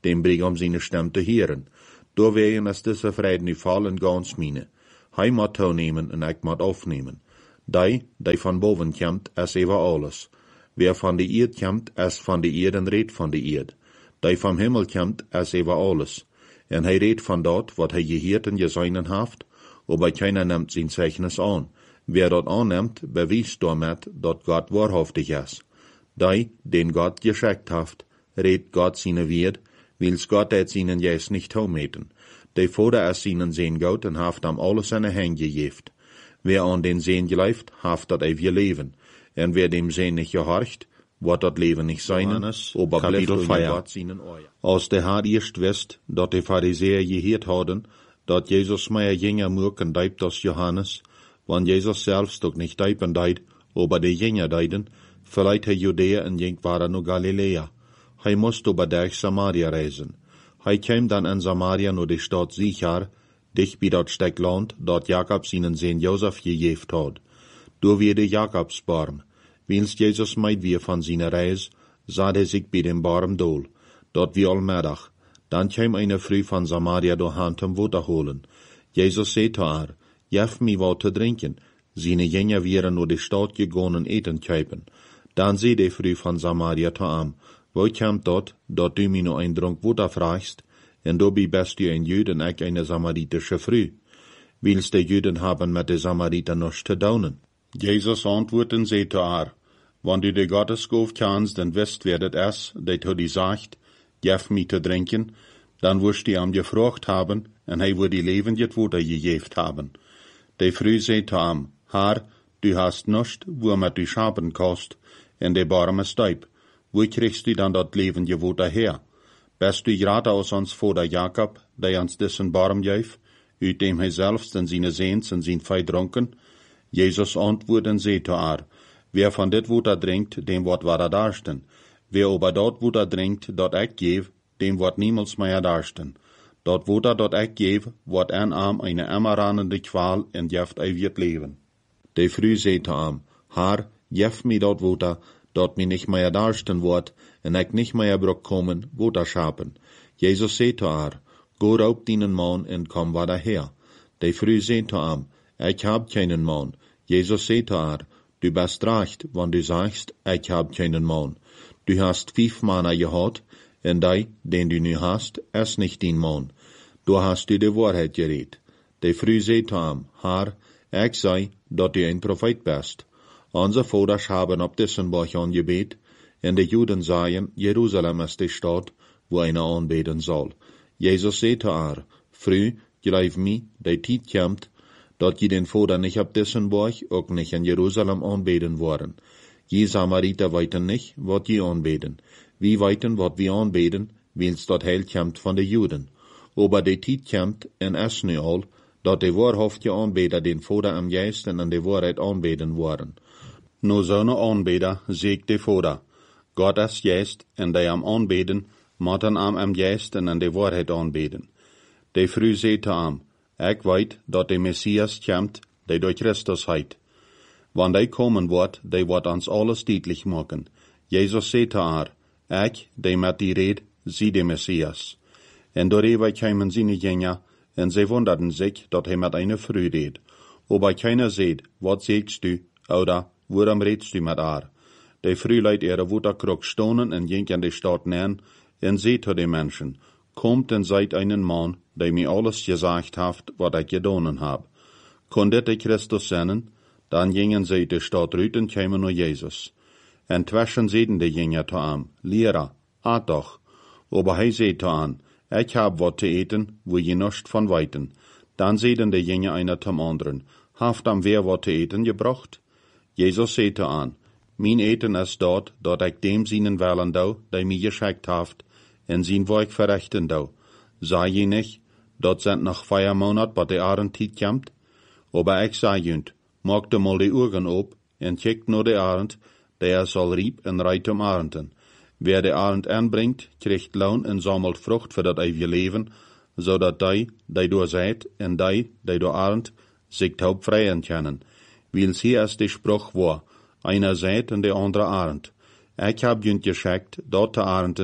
dem bring om seine Stimme te hören. Door wegen als diese Frieden nu fallen ganz mine. Hij moet toenemen en ik moet aufnehmen. Die, die van boven komt, is over alles. Wer van de eerd komt, is van de eerd en redt van de eerd. Die van Himmel komt, is over alles. En hij redt van dat, wat hij gehoord en gezien heeft, aber keiner nimmt zijn Zeichnis aan. Wer dat aanneemt, bewijst damit, dat God waarhaftig is. Die, den Gott geschickt heeft, redt Gott seine Wert, wils Gott het seinen Geist nicht toemeten. De Vader is seinen Seen Gott en heeft hem alles in de hand gegeven. Wer an den Seen geleift, heeft dat eeuwige leven. En wer dem Seen nicht gehorcht, wordt dat leven nicht seinen, aber Kapitel vier. Als de Herr eerst wist, dat de Pharisäer gehoord hadden, dat Jezus meer Jünger moeken deibt als Johannes, wann Jesus selbst ook nicht deipen deid, aber de Jünger deiden, verleiht hij Judäa en ging waren naar Galilea. Hij moest over durch Samaria reisen. Hij kwam dan in Samaria naar de stad Sichar, dicht bij dat stuk land, dat Jakob seinen Sohn Josef gegeven had. Door weer de Jakobsbaum. Wils Jesus meid weer van zijn reis, zat hij zich bij dem Baum dool, dat wie almiddag. Dan kwam eine Frau van Samaria doorheen om water holen. Jesus zei zu haar, jef mi wat te drinken. Seine Jünger wären naar de stad gegaan en eten kuipen. Dan zei de Frau van Samaria zu ihm, wo kommt dat, dat du mir nur ein Dronk Water fragst, en dabei bist du ein Jüd en ich eine samaritische Frau. Wils de Jüden haben mit de Samariter nichts te daunen. Jesus antwoordt en zei zu haar, wann du de Gottesgof kannst en wist wer dat is, dat hij die sagt, gef mi te drinken, dan wirst du am gefragt haben, en hij wird die levendig Water gegeven haben. De Frau zei zu ihm, Herr, du hast nichts, womit du schapen kannst, en de Baum ist deib. Wo kriegst du dann dat levendige Water her? Bist du gerade aus ons Vater Jakob, der uns diesen Baum geef, uit dem hij selbst en seine Seens en zijn Fei dronken? Jesus antwoordt en zei zu haar, wer van dit Water drinkt, dem wordt water darsten. Wer aber dat Water drinkt, dat ik geef, dem wordt niemals meer darsten. Dat Water dat ik geef, wordt en am eine immerranende Qual en jeft eeuwig leven. De Frau zei zu ihm, Herr, jef mi dat Water, dat mi nicht mehr darsten wordt, en ik nicht mehr brok kommen, Water schapen. Jesus zei zu haar, go raub deinen Mann en komm wieder her. De Frau zei zu ihm, ich hab keinen Mann. Jesus zei zu haar, du bist recht, wann du sagst, ich hab keinen Mann. Du hast fünf Männer gehad, en die, den du nu hast, ist nicht dein Mann. Du hast du die Wahrheit geredet. De Frau zei zu ihm, Herr, ich sei, dat du ein Prophet bist. Unsere Vater haben auf diesen Berg angebet, en de Juden sagen, Jerusalem ist die Stadt, wo einer anbeten soll. Jesus zei zu haar, Frau, glaub mir, die Zeit kommt, dat je den Vater nicht auf diesen Berg, auch nicht in Jerusalem anbeten worden. Je Samariter weiten nicht, wat je anbeten. Wie weiten, wat wir anbeten, wils dat Heil kommt von de Juden. Aber die Zeit kommt, en es nu al, dat de wahrhaftige Anbeter den Vater am Geist en an de Wahrheit anbeten worden. No zo'n aanbeder zegt de Vader, God is Geist, en die am aanbeden, moeten am am Geist en an de Wahrheit aanbeden. De Frau zei zu ihm, ik weet dat de Messias komt, die door Christus heit. Wann die kommen wordt, die wordt ons alles deutlich maken. Jesus zei zu haar, ik, die met die red, zie de Messias. En doorheen kwamen seine Jünger, en sie wunderten sich, dat hij met eine Frau reed. Aber keiner zei, wat zegst du, oder, waarom redst du met haar? De Frau leidt ihre Waterkrug stonen en ging in de stad nähen, en zei zu den Menschen, kommt en seid einen Mann, der mir alles gesagt haft, wat ich gedonen hab. Kondet de Christus sennen, dann gingen sie de Stadt rüt en kämen nur Jesus. En twischen seiden de Jünger zu ihm, Lehrer, at doch. Aber hij zei zu ihm, ich hab wat te eten, wo je nischt von weiten. Dann seiden de Jünger einer zum anderen, haft am wer wat te eten gebracht? Jesus zei zu ihm, mein eten is dort, dat ich dem seinen Wellen dau, der mir geschickt haft, en sein Werk verrichten dau. Sei je nicht, dat sind noch vier Monat, bei der Arendtied kommt? Aber ich sag jünd, mag de mal die Augen op, en checkt nur de Arend, der soll rieb en reit um Arenden. Wer de Arend anbringt, kriegt Lohn en sammelt Frucht für dat ewige Leben, so dat die, die door seid, en die, die door Arend, sich taub freien können. Wils hier ist die Spruch war, einer seid en de andere Arend. Ich hab jünd geschickt, dort te Arenden,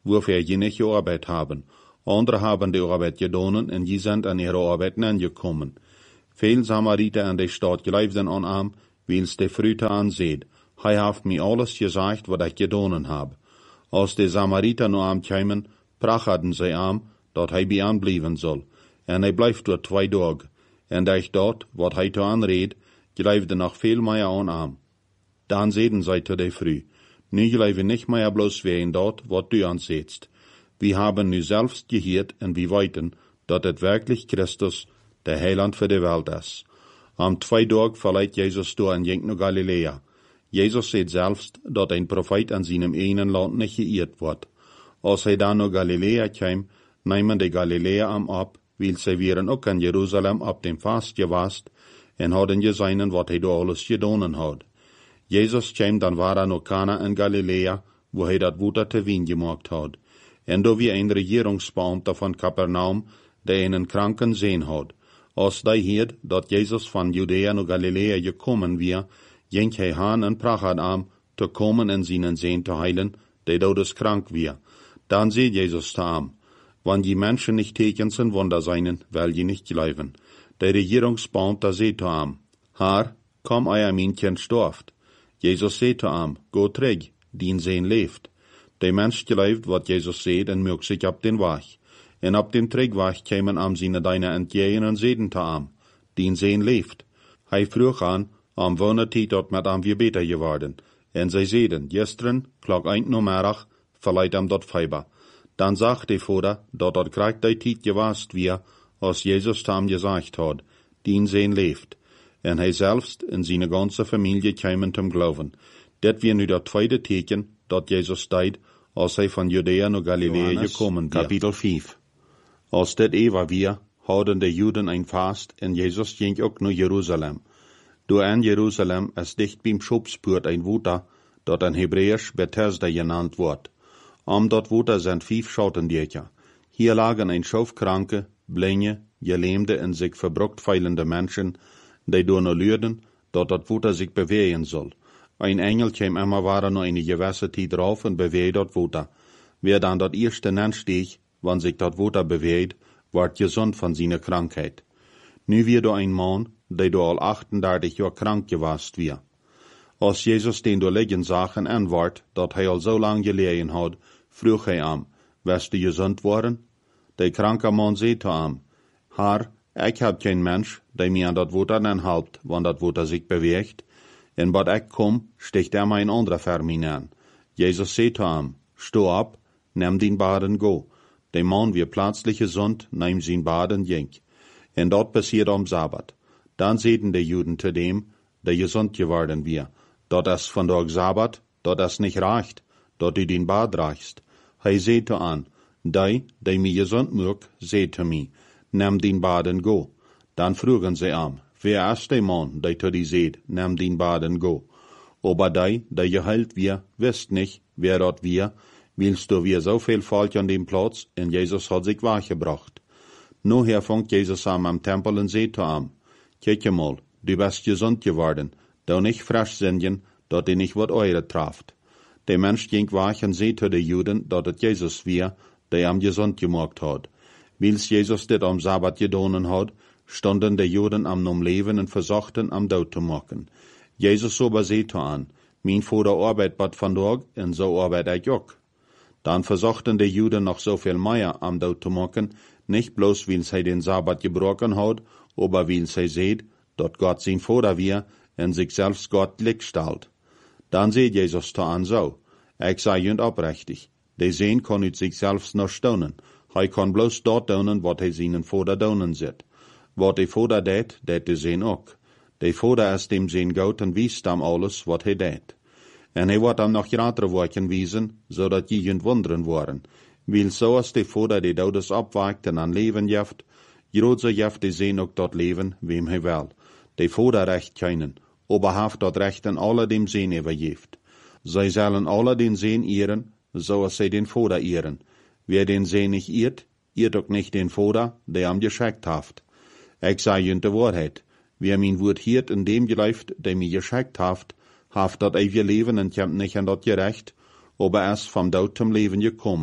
wofür je nicht gearbeitet haben. Andere haben die Arbeit gedonen und die sind an ihre Arbeit angekommen. Viele Samariter an der Stadt geleiften an am, wils de Früte ansieht. Hij haft mir alles gesagt, wat ich gedonen hab. Als de Samariter nur am kämen, prachaden sie am, dat hij bij aanblijven soll. En hij blijft dort zwei Tage. En da ich dort, wat hij to anreed, geleifde noch viel mehr an am. Dan seden zij te de Früh. Nu geleiven nicht mehr bloß wen dort, wat du ansetzt. Wir haben nu selbst gehört und wir weiten, dat het wirklich Christus, der Heiland für die Welt ist. Am zwei Tag verleiht Jesus door en jenkt naar Galilea. Jesus sagt selbst, dat ein Prophet an seinem einen Land nicht geirrt wird. Als hij dan naar Galilea kwam, nemen de Galilea am ab, weil sie wären ook in Jerusalem ab dem Fast gewast, en hadden gesehen, wat hij do alles gedonen had. Jesus kwam dan waar naar Kana in Galilea, wo hij dat Wuter te wien gemaakt had. En do wie ein Regierungsbeamter von Kapernaum, der einen Kranken sehen had. Als die hiert, dat Jesus van Judäa naar Galilea gekommen wir, jenk hij haan en prachad am, te komen en zijn zeen te heilen, der dodes krank wir. Dan seht Jesus te am. Wann die Menschen nicht Tekens und Wunder seien, weil je nicht gleiben. Der Regierungsbeamter seht te am. Haar, komm euer Männchen storft. Jesus seht te am, go träg, dien Sehen lebt. Der Mensch gleibt, wat Jesus seht, en mögt sich ab den Wach. En ab dem Trägwach kämen am seine deine entgegen und sehen te am, dien Sehen lebt. Hij vroeg an, am Wohnertiet dort mit am wir beter geworden. En zij sehen, gestern, klok eint no merach, verleiht am dort Feiber. Dan sagt die Vater, dat dort kriegt die Tiet gewast wir, als Jesus tam gesagt hat, dien Sehen lebt. En hij selbst en seine ganze Familie kämen zum Glauben. Dat wir nu dat tweede Teken, dat Jesus deed, als hij van Judäa naar Galilea Johannes, gekommen wird. Kapitel vijf. Als dat Eva wir, hadden de Juden ein Fast, en Jesus ging ook naar Jerusalem. Door in Jerusalem is dicht beim Schopspoort ein Wuter, dat in Hebräisch Bethesda genannt wordt. Am dat Wuter sind vijf Schautendiertje. Hier lagen ein Schaufkranke, Blinde, Gelähmte en sich verbruckt feilende Menschen, die door no lürden, dat dat Wuter sich bewegen soll. Ein Engel käm immer waren noch eine gewisse Zeit drauf und bewegt dat Wuter. Wer dann dat erste Nen stieg, wann sich dat Wuter bewegt, ward gesund von seiner Krankheit. Nu wir do ein Mann, der do al achtendertig Jahr krank gewast wir. Als Jesus den do liggen sachen antwort, dat hij al so lang gelegen had, vroeg hij am, west du gesund worden? Der kranke Mann seht am, Haar, ich hab kein Mensch, der mir an dat Wuter nen halpt, wann dat Wuter sich bewegt. En wat ik kom, sticht er mij een andere vermin an. Jesus seht am, sto ab, nimm den Baden go. Der Mann wie plötzlich gesund, nehm sein Baden jenk. En dort passiert am Sabbat. Dan sehen die Juden zu dem, der gesund geworden wir, dat es von der Sabbat, dat es nicht reicht, dat du den Bad reichst. Hij seht an, die, die mir gesund mög, seht mi, nimm den Baden go. Dan frugen sie am, wer ist der Mann, der zu die seht, nimm den Baden go. Aber die, der geheilt wir, wisst nicht, wer dort wir, willst du wir so viel Volk an dem Platz, und Jesus hat sich wachgebracht. Nu her fängt Jesus am am Tempel und seht am, kijk mal, du bist gesund geworden, da nicht frisch sind, dat die nicht wat eure traft. Der Mensch ging wach und seht de Juden, dat het Jesus wir, der am gesund gemacht hat. Wils Jesus dit am Sabbat gedonen hat, standen de Juden am nom Leben und versuchten am Tod zu machen. Jesus aber seht an, mein Vater arbeit bad van Tag, und so arbeit ich auch. Dann versuchten die Juden noch so viel mehr am Tod zu machen, nicht bloß, weil sie den Sabbat gebrochen hat, aber weil sie seht, dat Gott sein Vater wir und sich selbst Gott gleichstellt. Dann seht Jesus da an so, ich sei jünd abrechtig, der sehen kann ut sich selbst noch staunen, hij kann bloß dort daunen, wat hij seinen Vater daunen sieht. Wat der Vater deed, deed de sehen auch. Der Vater ist dem sehen Gott und wiest am alles, wat hij deed. En hij wordt am noch gratere Wochen wiesen, so dat die jünd wundern waren. Weil so als der Vater die Todes abwagt en an Leben jeft, grootse jeft die sehen ook dort Leben, wem hij will. Der Vater recht keinen, aber haft dort recht an alle dem Sehen überjeft. Zij sollen alle den Sehen ehren, so als sie den Vater ehren. Wer den Sehen nicht ehrt, ehrt auch nicht den Vater, der am geschickt haft. Ich sei jünd de Wahrheit, wer mein Wort hiert in dem geläuft, der mir geschickt haft, haft dat ewige Leben und kämmt nicht an dat gerecht, aber erst vom Tod zum Leben gekommen.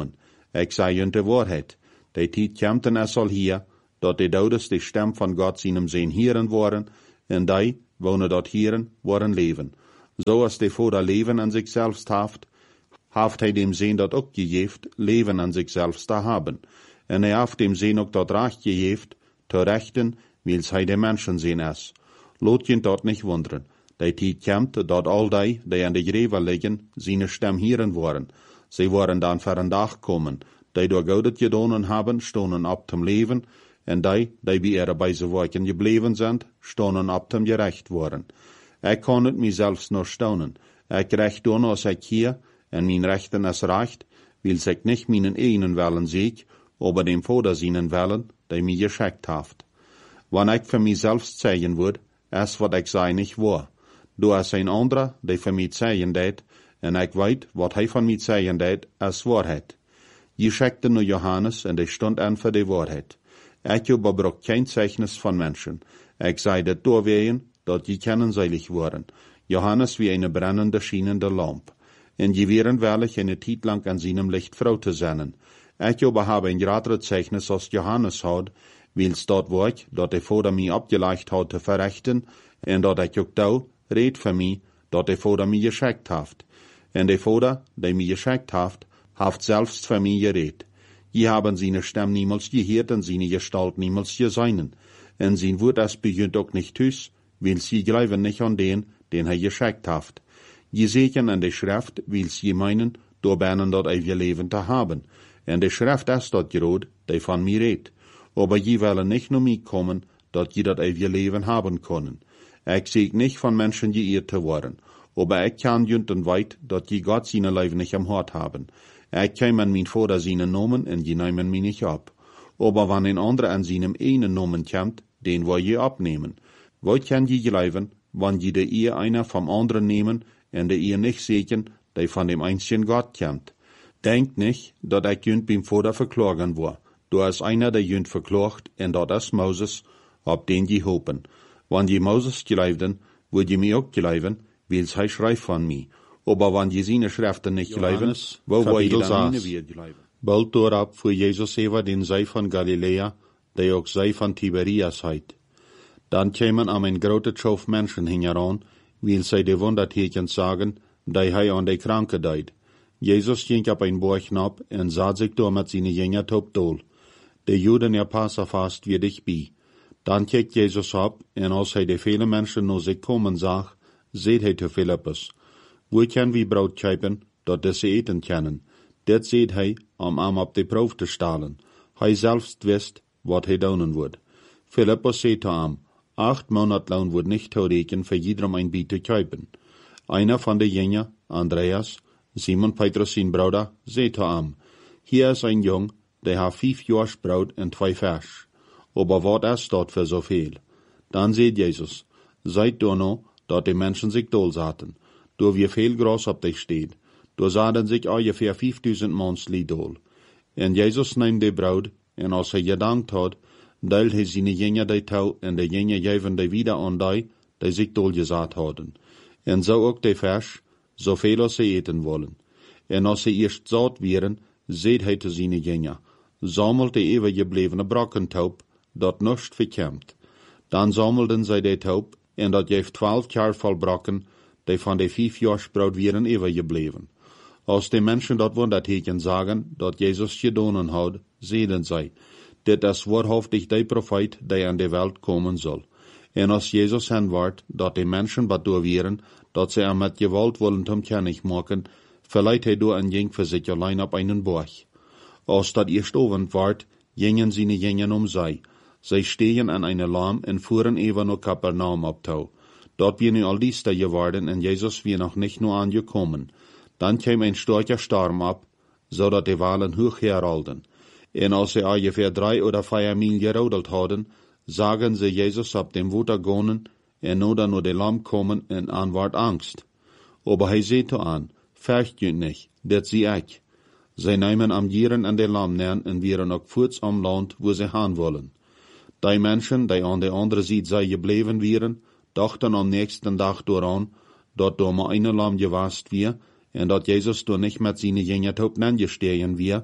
Ik zei junt de waarheid. De tijd komt en er zal hier, dat de douders de stem van God zijn zijn hieren worden, en die, wonen dat hieren, worden leven. Zoals de Vader leven aan zichzelf haft, haft hij dem Zeen dat ook gegeeft, leven aan zichzelf te hebben. En hij haft dem Zeen ook dat recht gegeeft, te rechten, wils hij de mensen zien is. Laat je dat niet wonderen. De tijd komt dat al die, die aan de greve liggen, zijn stem hieren worden. Zij worden dan voor een dag komen, die door Godet gedaan hebben, stonden op te leven, en die, die bij ihre bij ze werken gebleven zijn, stonden op te gerecht worden. Ik kan het mijzelf nog staunen. Ik recht doen als ik hier, en mijn rechten is recht, wils ik niet mijn eigen willen ziek, aber dem Vader zijn willen, die mij geschickt heeft. Wanneer ik voor mijzelf zeggen word, is wat ik zei niet waar. Door is een andere, die voor mij zeggen deed, en ik weet, wat hij van mij zeggen deed, is waarheid. Je schickte naar Johannes, en die stond aan voor de waarheid. Ik überbrok geen zeichnis van mensen. Ik zei dat doorwegen, dat je kennenzeilig worden. Johannes wie een brennende, schienende lamp. En je wären wellig een tijd lang aan zijn licht vrouw te zijn. Ik aber habe een grotere zeichnis als Johannes had, wils dat werk, dat de Vader mij opgelegd had te verrichten, en dat ik ook daar reed voor mij, dat de Vader mij geschickt heeft. En de Vader, die mij geschickt heeft, heeft zelfs voor mij gereed. Je haben seine stem niemals geheerd en seine Gestalt niemals gesehen. En zijn woord is begint ook niet thuis, weil sie geloven nicht an den, den hij geschickt heeft. Je zeker an de Schrift, weil sie meinen, door bijna dat eeuwige leven te hebben. En de Schrift is dat groot, die van mij redt. Aber je willen nicht nur mij komen, dat je dat eeuwige leven hebben kunnen. Ik zeg niet van mensen geëerd te worden, aber ik kan junten weit, dat je God zijn leven niet am hart hebben. Ik kan aan mijn Vader zijn nomen, en je nemen mij niet op. Aber wann een andere aan zijn ene nomen komt, den wil je opnemen. Wat kan je geloven, wann je de eer einer vom anderen nemen, en de eer nicht sehen, die van dem einzigen Gott komt. Denk nicht, dat ik junt beim Vader verklagen war. Du is einer, der junt verklaagt, en dat is Moses, op den je hopen. Wann je Moses geloofden, word je mij ook geloven, wils hij schrijft van mij. Aber wann je seine Schriften nicht geloven, wo wil je dan niet weer geloven? Bald doorop voor Jezus even den Zee van Galilea, die ook Zee van Tiberias heet. Dan kwamen am een grote schof mensen hingeran, wil zij de wondertekens sagen, die hij aan de kranke deed. Jezus ging op een borg op en zat zich door met zijn jünger top dol. De Juden ja Passafast weer dichtbij. Dan keek Jezus op, en als hij de vele mensen naar zich komen zag, zei hij te Philippus, wo kan we brood kopen, dat deze eten kunnen? Dit zei hij, om hem op de proef te stellen. Hij zelfs wist, wat hij doen wordt. Philippus zei te hem, acht Monatlohn wordt niet toerekenen voor iedereen een biet te kopen. Einer van de jünger, Andreas, Simon Petrus zijn broeder, zei te hem, hier is een jong, die heeft vijf jaars brood en twee vers. Aber wat is dat voor zoveel? Dan zei Jezus, seid door nou, dat de mensen zich dol zaten. Door wie veel gras op dich steht, door zaten zich ongeveer vijfduizend mansli dol. En Jezus neemt de brood, en als hij gedankt had, deelt hij zijn jünger die touw, en de jünger geven die wieder aan die, die zich dol gezet hadden. En zo ook de vers, zoveel als ze eten willen. En als ze eerst zat wären, zei hij te zijn jünger, sammelt de eeuwig geblevene brokkentaub, dat nichts verkämmt. Dan sammelden zij de taub, en dat geeft twaalf jaar vol brokken, die van de vijf jaars brood wären eeuwig gebleven. Als de mensen dat wonderteken sagen, dat Jezus gedaan had, zeiden zij, dit is waarhaftig de profeet, die aan de wereld komen zal. En als Jezus hen wordt, dat de mensen wat door wären, dat ze hem met gewalt willen hem kennig maken, verleiht hij door en ging voor zich alleen op einen borg. Als dat eerst ovend wordt, gingen zijn jingen om zij. Zij stehen aan eine Laam en voeren even naar Kapernaum op touw. Dort wir nu al diester geworden, en Jezus weer nog nicht nur angekommen. Dan kwam een starker storm op, zodat de walen hoog heralden. En als ze ongeveer drei oder vier mil gerodelt hadden, zagen ze Jezus op dem water gaan, en nu dan naar de lam komen, en aan werd angst. Aber hij zei to aan, fürcht je nicht, dit zie ik. Zij nemen am Gieren aan de lam neer, en wieren ook voorts am land, wo ze gaan wollen. Die mensen, die aan de andere zijde zij gebleven wieren, dachten am nächsten dag dooraan, dat door maar eine lam gewast wir, en dat Jezus door nicht met zijn jünger taub nangestehen wir,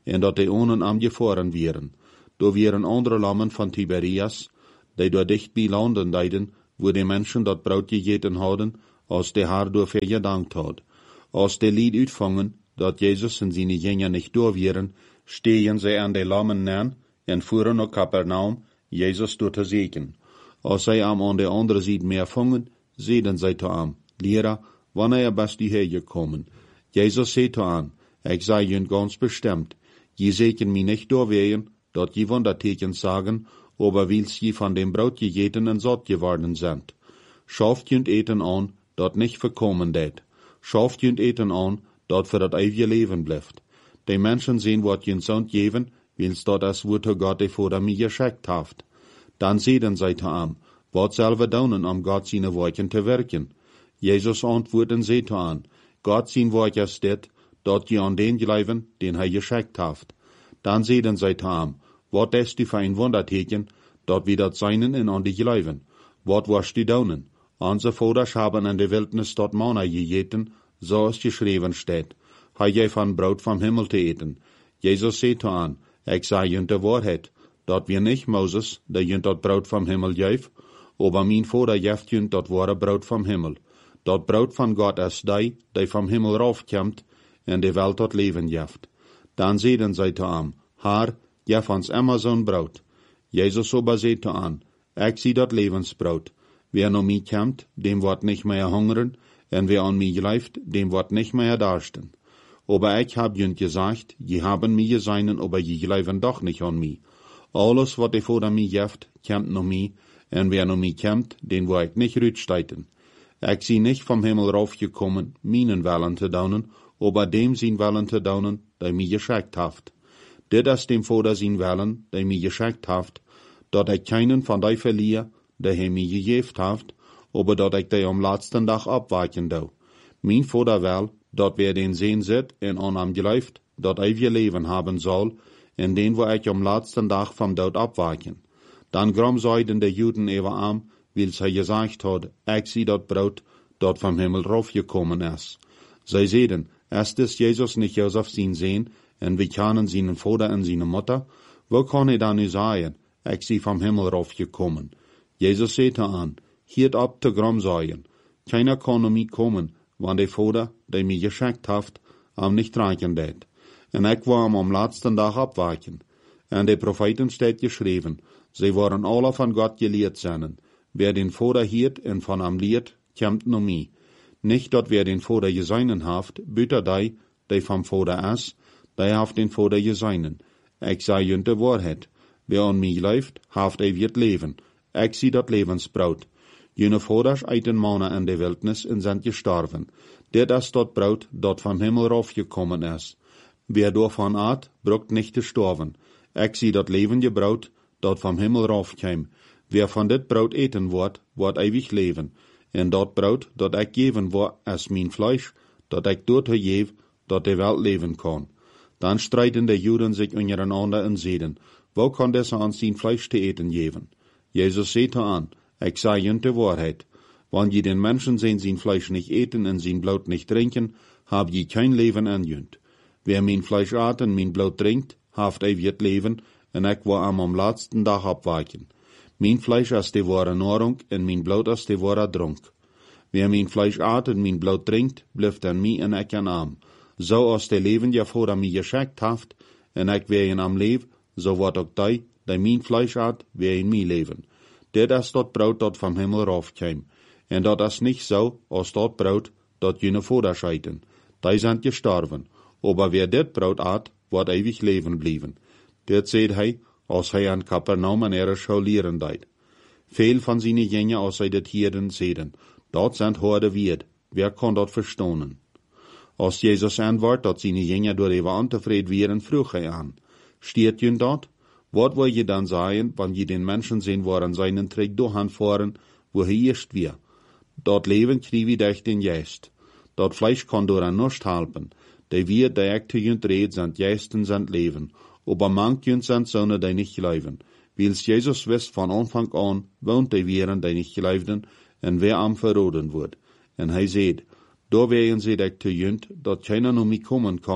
en dat die onen am gefahren wären. Da wären andere Lammen von Tiberias, die da dicht bei Landen deiden, wo die Menschen dat Braut gegeten hadden, als der Herr dafür gedankt hat. Als die Lied uitvangen, dat Jesus en seine Jünger nicht da wären, stehen sie an die Lammen nähen en fuhren nach Kapernaum, Jesus dort te zeken. Als zij am an de andere Seite mehr vangen, zeiden zij te am, Lehrer, wanneer bist du hergekommen? Jesus zei te an, ik zei jün ganz bestimmt, je zeken mi nicht da wehen, dat je Wunderteken sagen, aber wils je von dem Braut gegeten en satt geworden sind. Schaft jünd eten an, dat nicht verkommen det. Schaft jünd eten an, dat für dat ewige Leben bleibt. Die Menschen sehen, wat jünd Sohn geben, wils dat as Wort Gott die vor mir geschickt haft. Dann sehen sie te an, wat selber daunen am Gott seine Worten te werken. Jesus antworten sie te an, Gott sein Wort ist det, dat je an den glauben, den er geschickt haft. Dann sehen sie te an, wat ist die für ein Wunderteken, dat wir dat seinen in an die glauben. Wat warst die daunen? Unsere Vaters haben in der Wildnis dort Manna gegeten, so es geschrieben steht. Hij je van Brot vom Himmel te eten. Jesus zei an, ik zei jünt de Wahrheit, dat wir nicht Moses, der jünt dat Brot vom Himmel geef, aber mein Vater jeft jünt dat wahre Brot vom Himmel. Dat Brot von Gott ist die, die vom Himmel raufkommt, en de Welt dat Leben jeft. Dann zeiden zij te an, Herr, jef ons immer zo'n Brot. Jesus aber zei te an, ik zie dat Lebensbrot. Wer no mi kommt, dem wird nicht mehr hungern, en wer an mi gleift, dem wird nicht mehr darsten. Aber ich hab jünt gesagt, je haben mi geseinen, aber je gleifen doch nicht an mi. Alles, wat de Vater mi jeft, kommt no mi, en wer no mi kommt, den wo ich nicht rütsteiten. Ich sie nicht vom Himmel raufgekommen, minen Wellen te daunen, aber dem sin Wellen te daunen, der mi geschickt haft. Dit is dem Vater sin Wellen, der mi geschickt haft, dat ich keinen von dei verliere, der he mi gegeft haft, aber dat ich dei am letzten Tag abwaken dau. Mein Vater will, dat wer den sehen sit en an am geläuft, dat ewige Leben haben soll, en den wo ich am letzten Tag vom Tod abwaken. Dann gram seiden der Juden ewer am, wils er gesagt hat, ich sie dat Brot, dat vom Himmel raufgekommen ist. Sie sehen, ist es Jesus nicht Josef sin sehen, en wir kennen seinen Vater en seine Mutter, wo kann er dann sagen, ich sie vom Himmel raufgekommen? Jesus sagte an, hiert ab te gram seien, keiner kann um mich kommen, wann der Vater, der mir geschickt haft, am nicht reichen det. En ich war am am letzten Tag abwaken. En de Propheten steht geschrieben, sie waren alle von Gott gelehrt seinen. Wer den Vater hiert en von am lehrt, kommt no mi. Nicht dort wer den Vater geseinen haft, büter dei, die vom Vater is, die haft den Vater geseinen. Ich sei jünt de Wahrheit. Wer an mi läuft, haft er wird leben. Ich sie dat Lebensbraut. Jene Vaters eiten Manna in der Wildnis en sind gestorben. Dit is dat Braut, dat vom Himmel raufgekommen is. Wer davon at, bruckt nicht zu sterben. Ich sie dat lebende Braut, dat vom Himmel raufkäm. Wer von dit Braut eten wordt, wordt ewig leben. En dat Braut, dat ich geben wordt, is mein Fleisch, dat ich dort geef, dat de Welt leben kann. Dann streiten die Juden sich untereinander und sagen, wo kann dieser an sein Fleisch te eten geben? Jesus sagte an, ich sei jünt de Wahrheit. Wann je den Menschen sehen sein Fleisch nicht eten und sein Blut nicht trinken, hab je kein Leben an jünt. Wer mein Fleisch at und mein Blut trinkt, haft ewig Leben, und ich war am am letzten Tag abwaken. Mein Fleisch ist die wahre Nahrung, und mein Blut ist die wahre Trunk. Wer mein Fleisch at und mein Blut trinkt, bleibt an mi und ich an am. So als der Leben ja vor mir geschickt haft, und ich wär in am Leben, so wird auch die, die mein Fleisch at, wär in mi leben. Dit is dat Brot dat vom Himmel raufkäm. En dat is nicht so, als dat Brot, dat jene Vater scheiden. Die sind gestorben. Aber wer dit Brot at, wird ewig leben blieben. Dit seht hij, als hij an Kapernaum an ihre Schau lehren deit. Veel van seine Jünger, als hij dit hierden, sehen, dat sind horde Wied. Wer kann dat verstonen? Als Jesus antwortet, dat seine Jünger door even antevreden wären, vroeg hij an. Steht jün dat? Wat wil je dan sagen, wann je den Menschen sehen, waren seinen Trick durchfahren, wo er erst wir? Dort leben kriegen durch den Geist. Dort Fleisch kann durch ein nicht halten. Die wir, die ekte jünt red, sind Geisten, sind Leben. Aber manch jünt sind Söhne, die nicht glauben. Wils Jesus wisst von Anfang an, wohnt die Vieren, die nicht glauben, und wer am verroden wird. Und er seht, da wären sie ekte jünt, dat keiner noch mich kommen kann,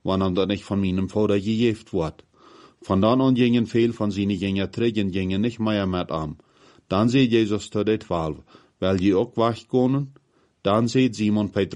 wanneer dat nicht von meinem Vater gejeft wordt. Von dann an gingen viel von seinen Jünger trägen gingen nicht mehr mit am. Dann seht Jesus zu den Twaalf, weil die auch wegkonnen. Dann seht Simon Petrus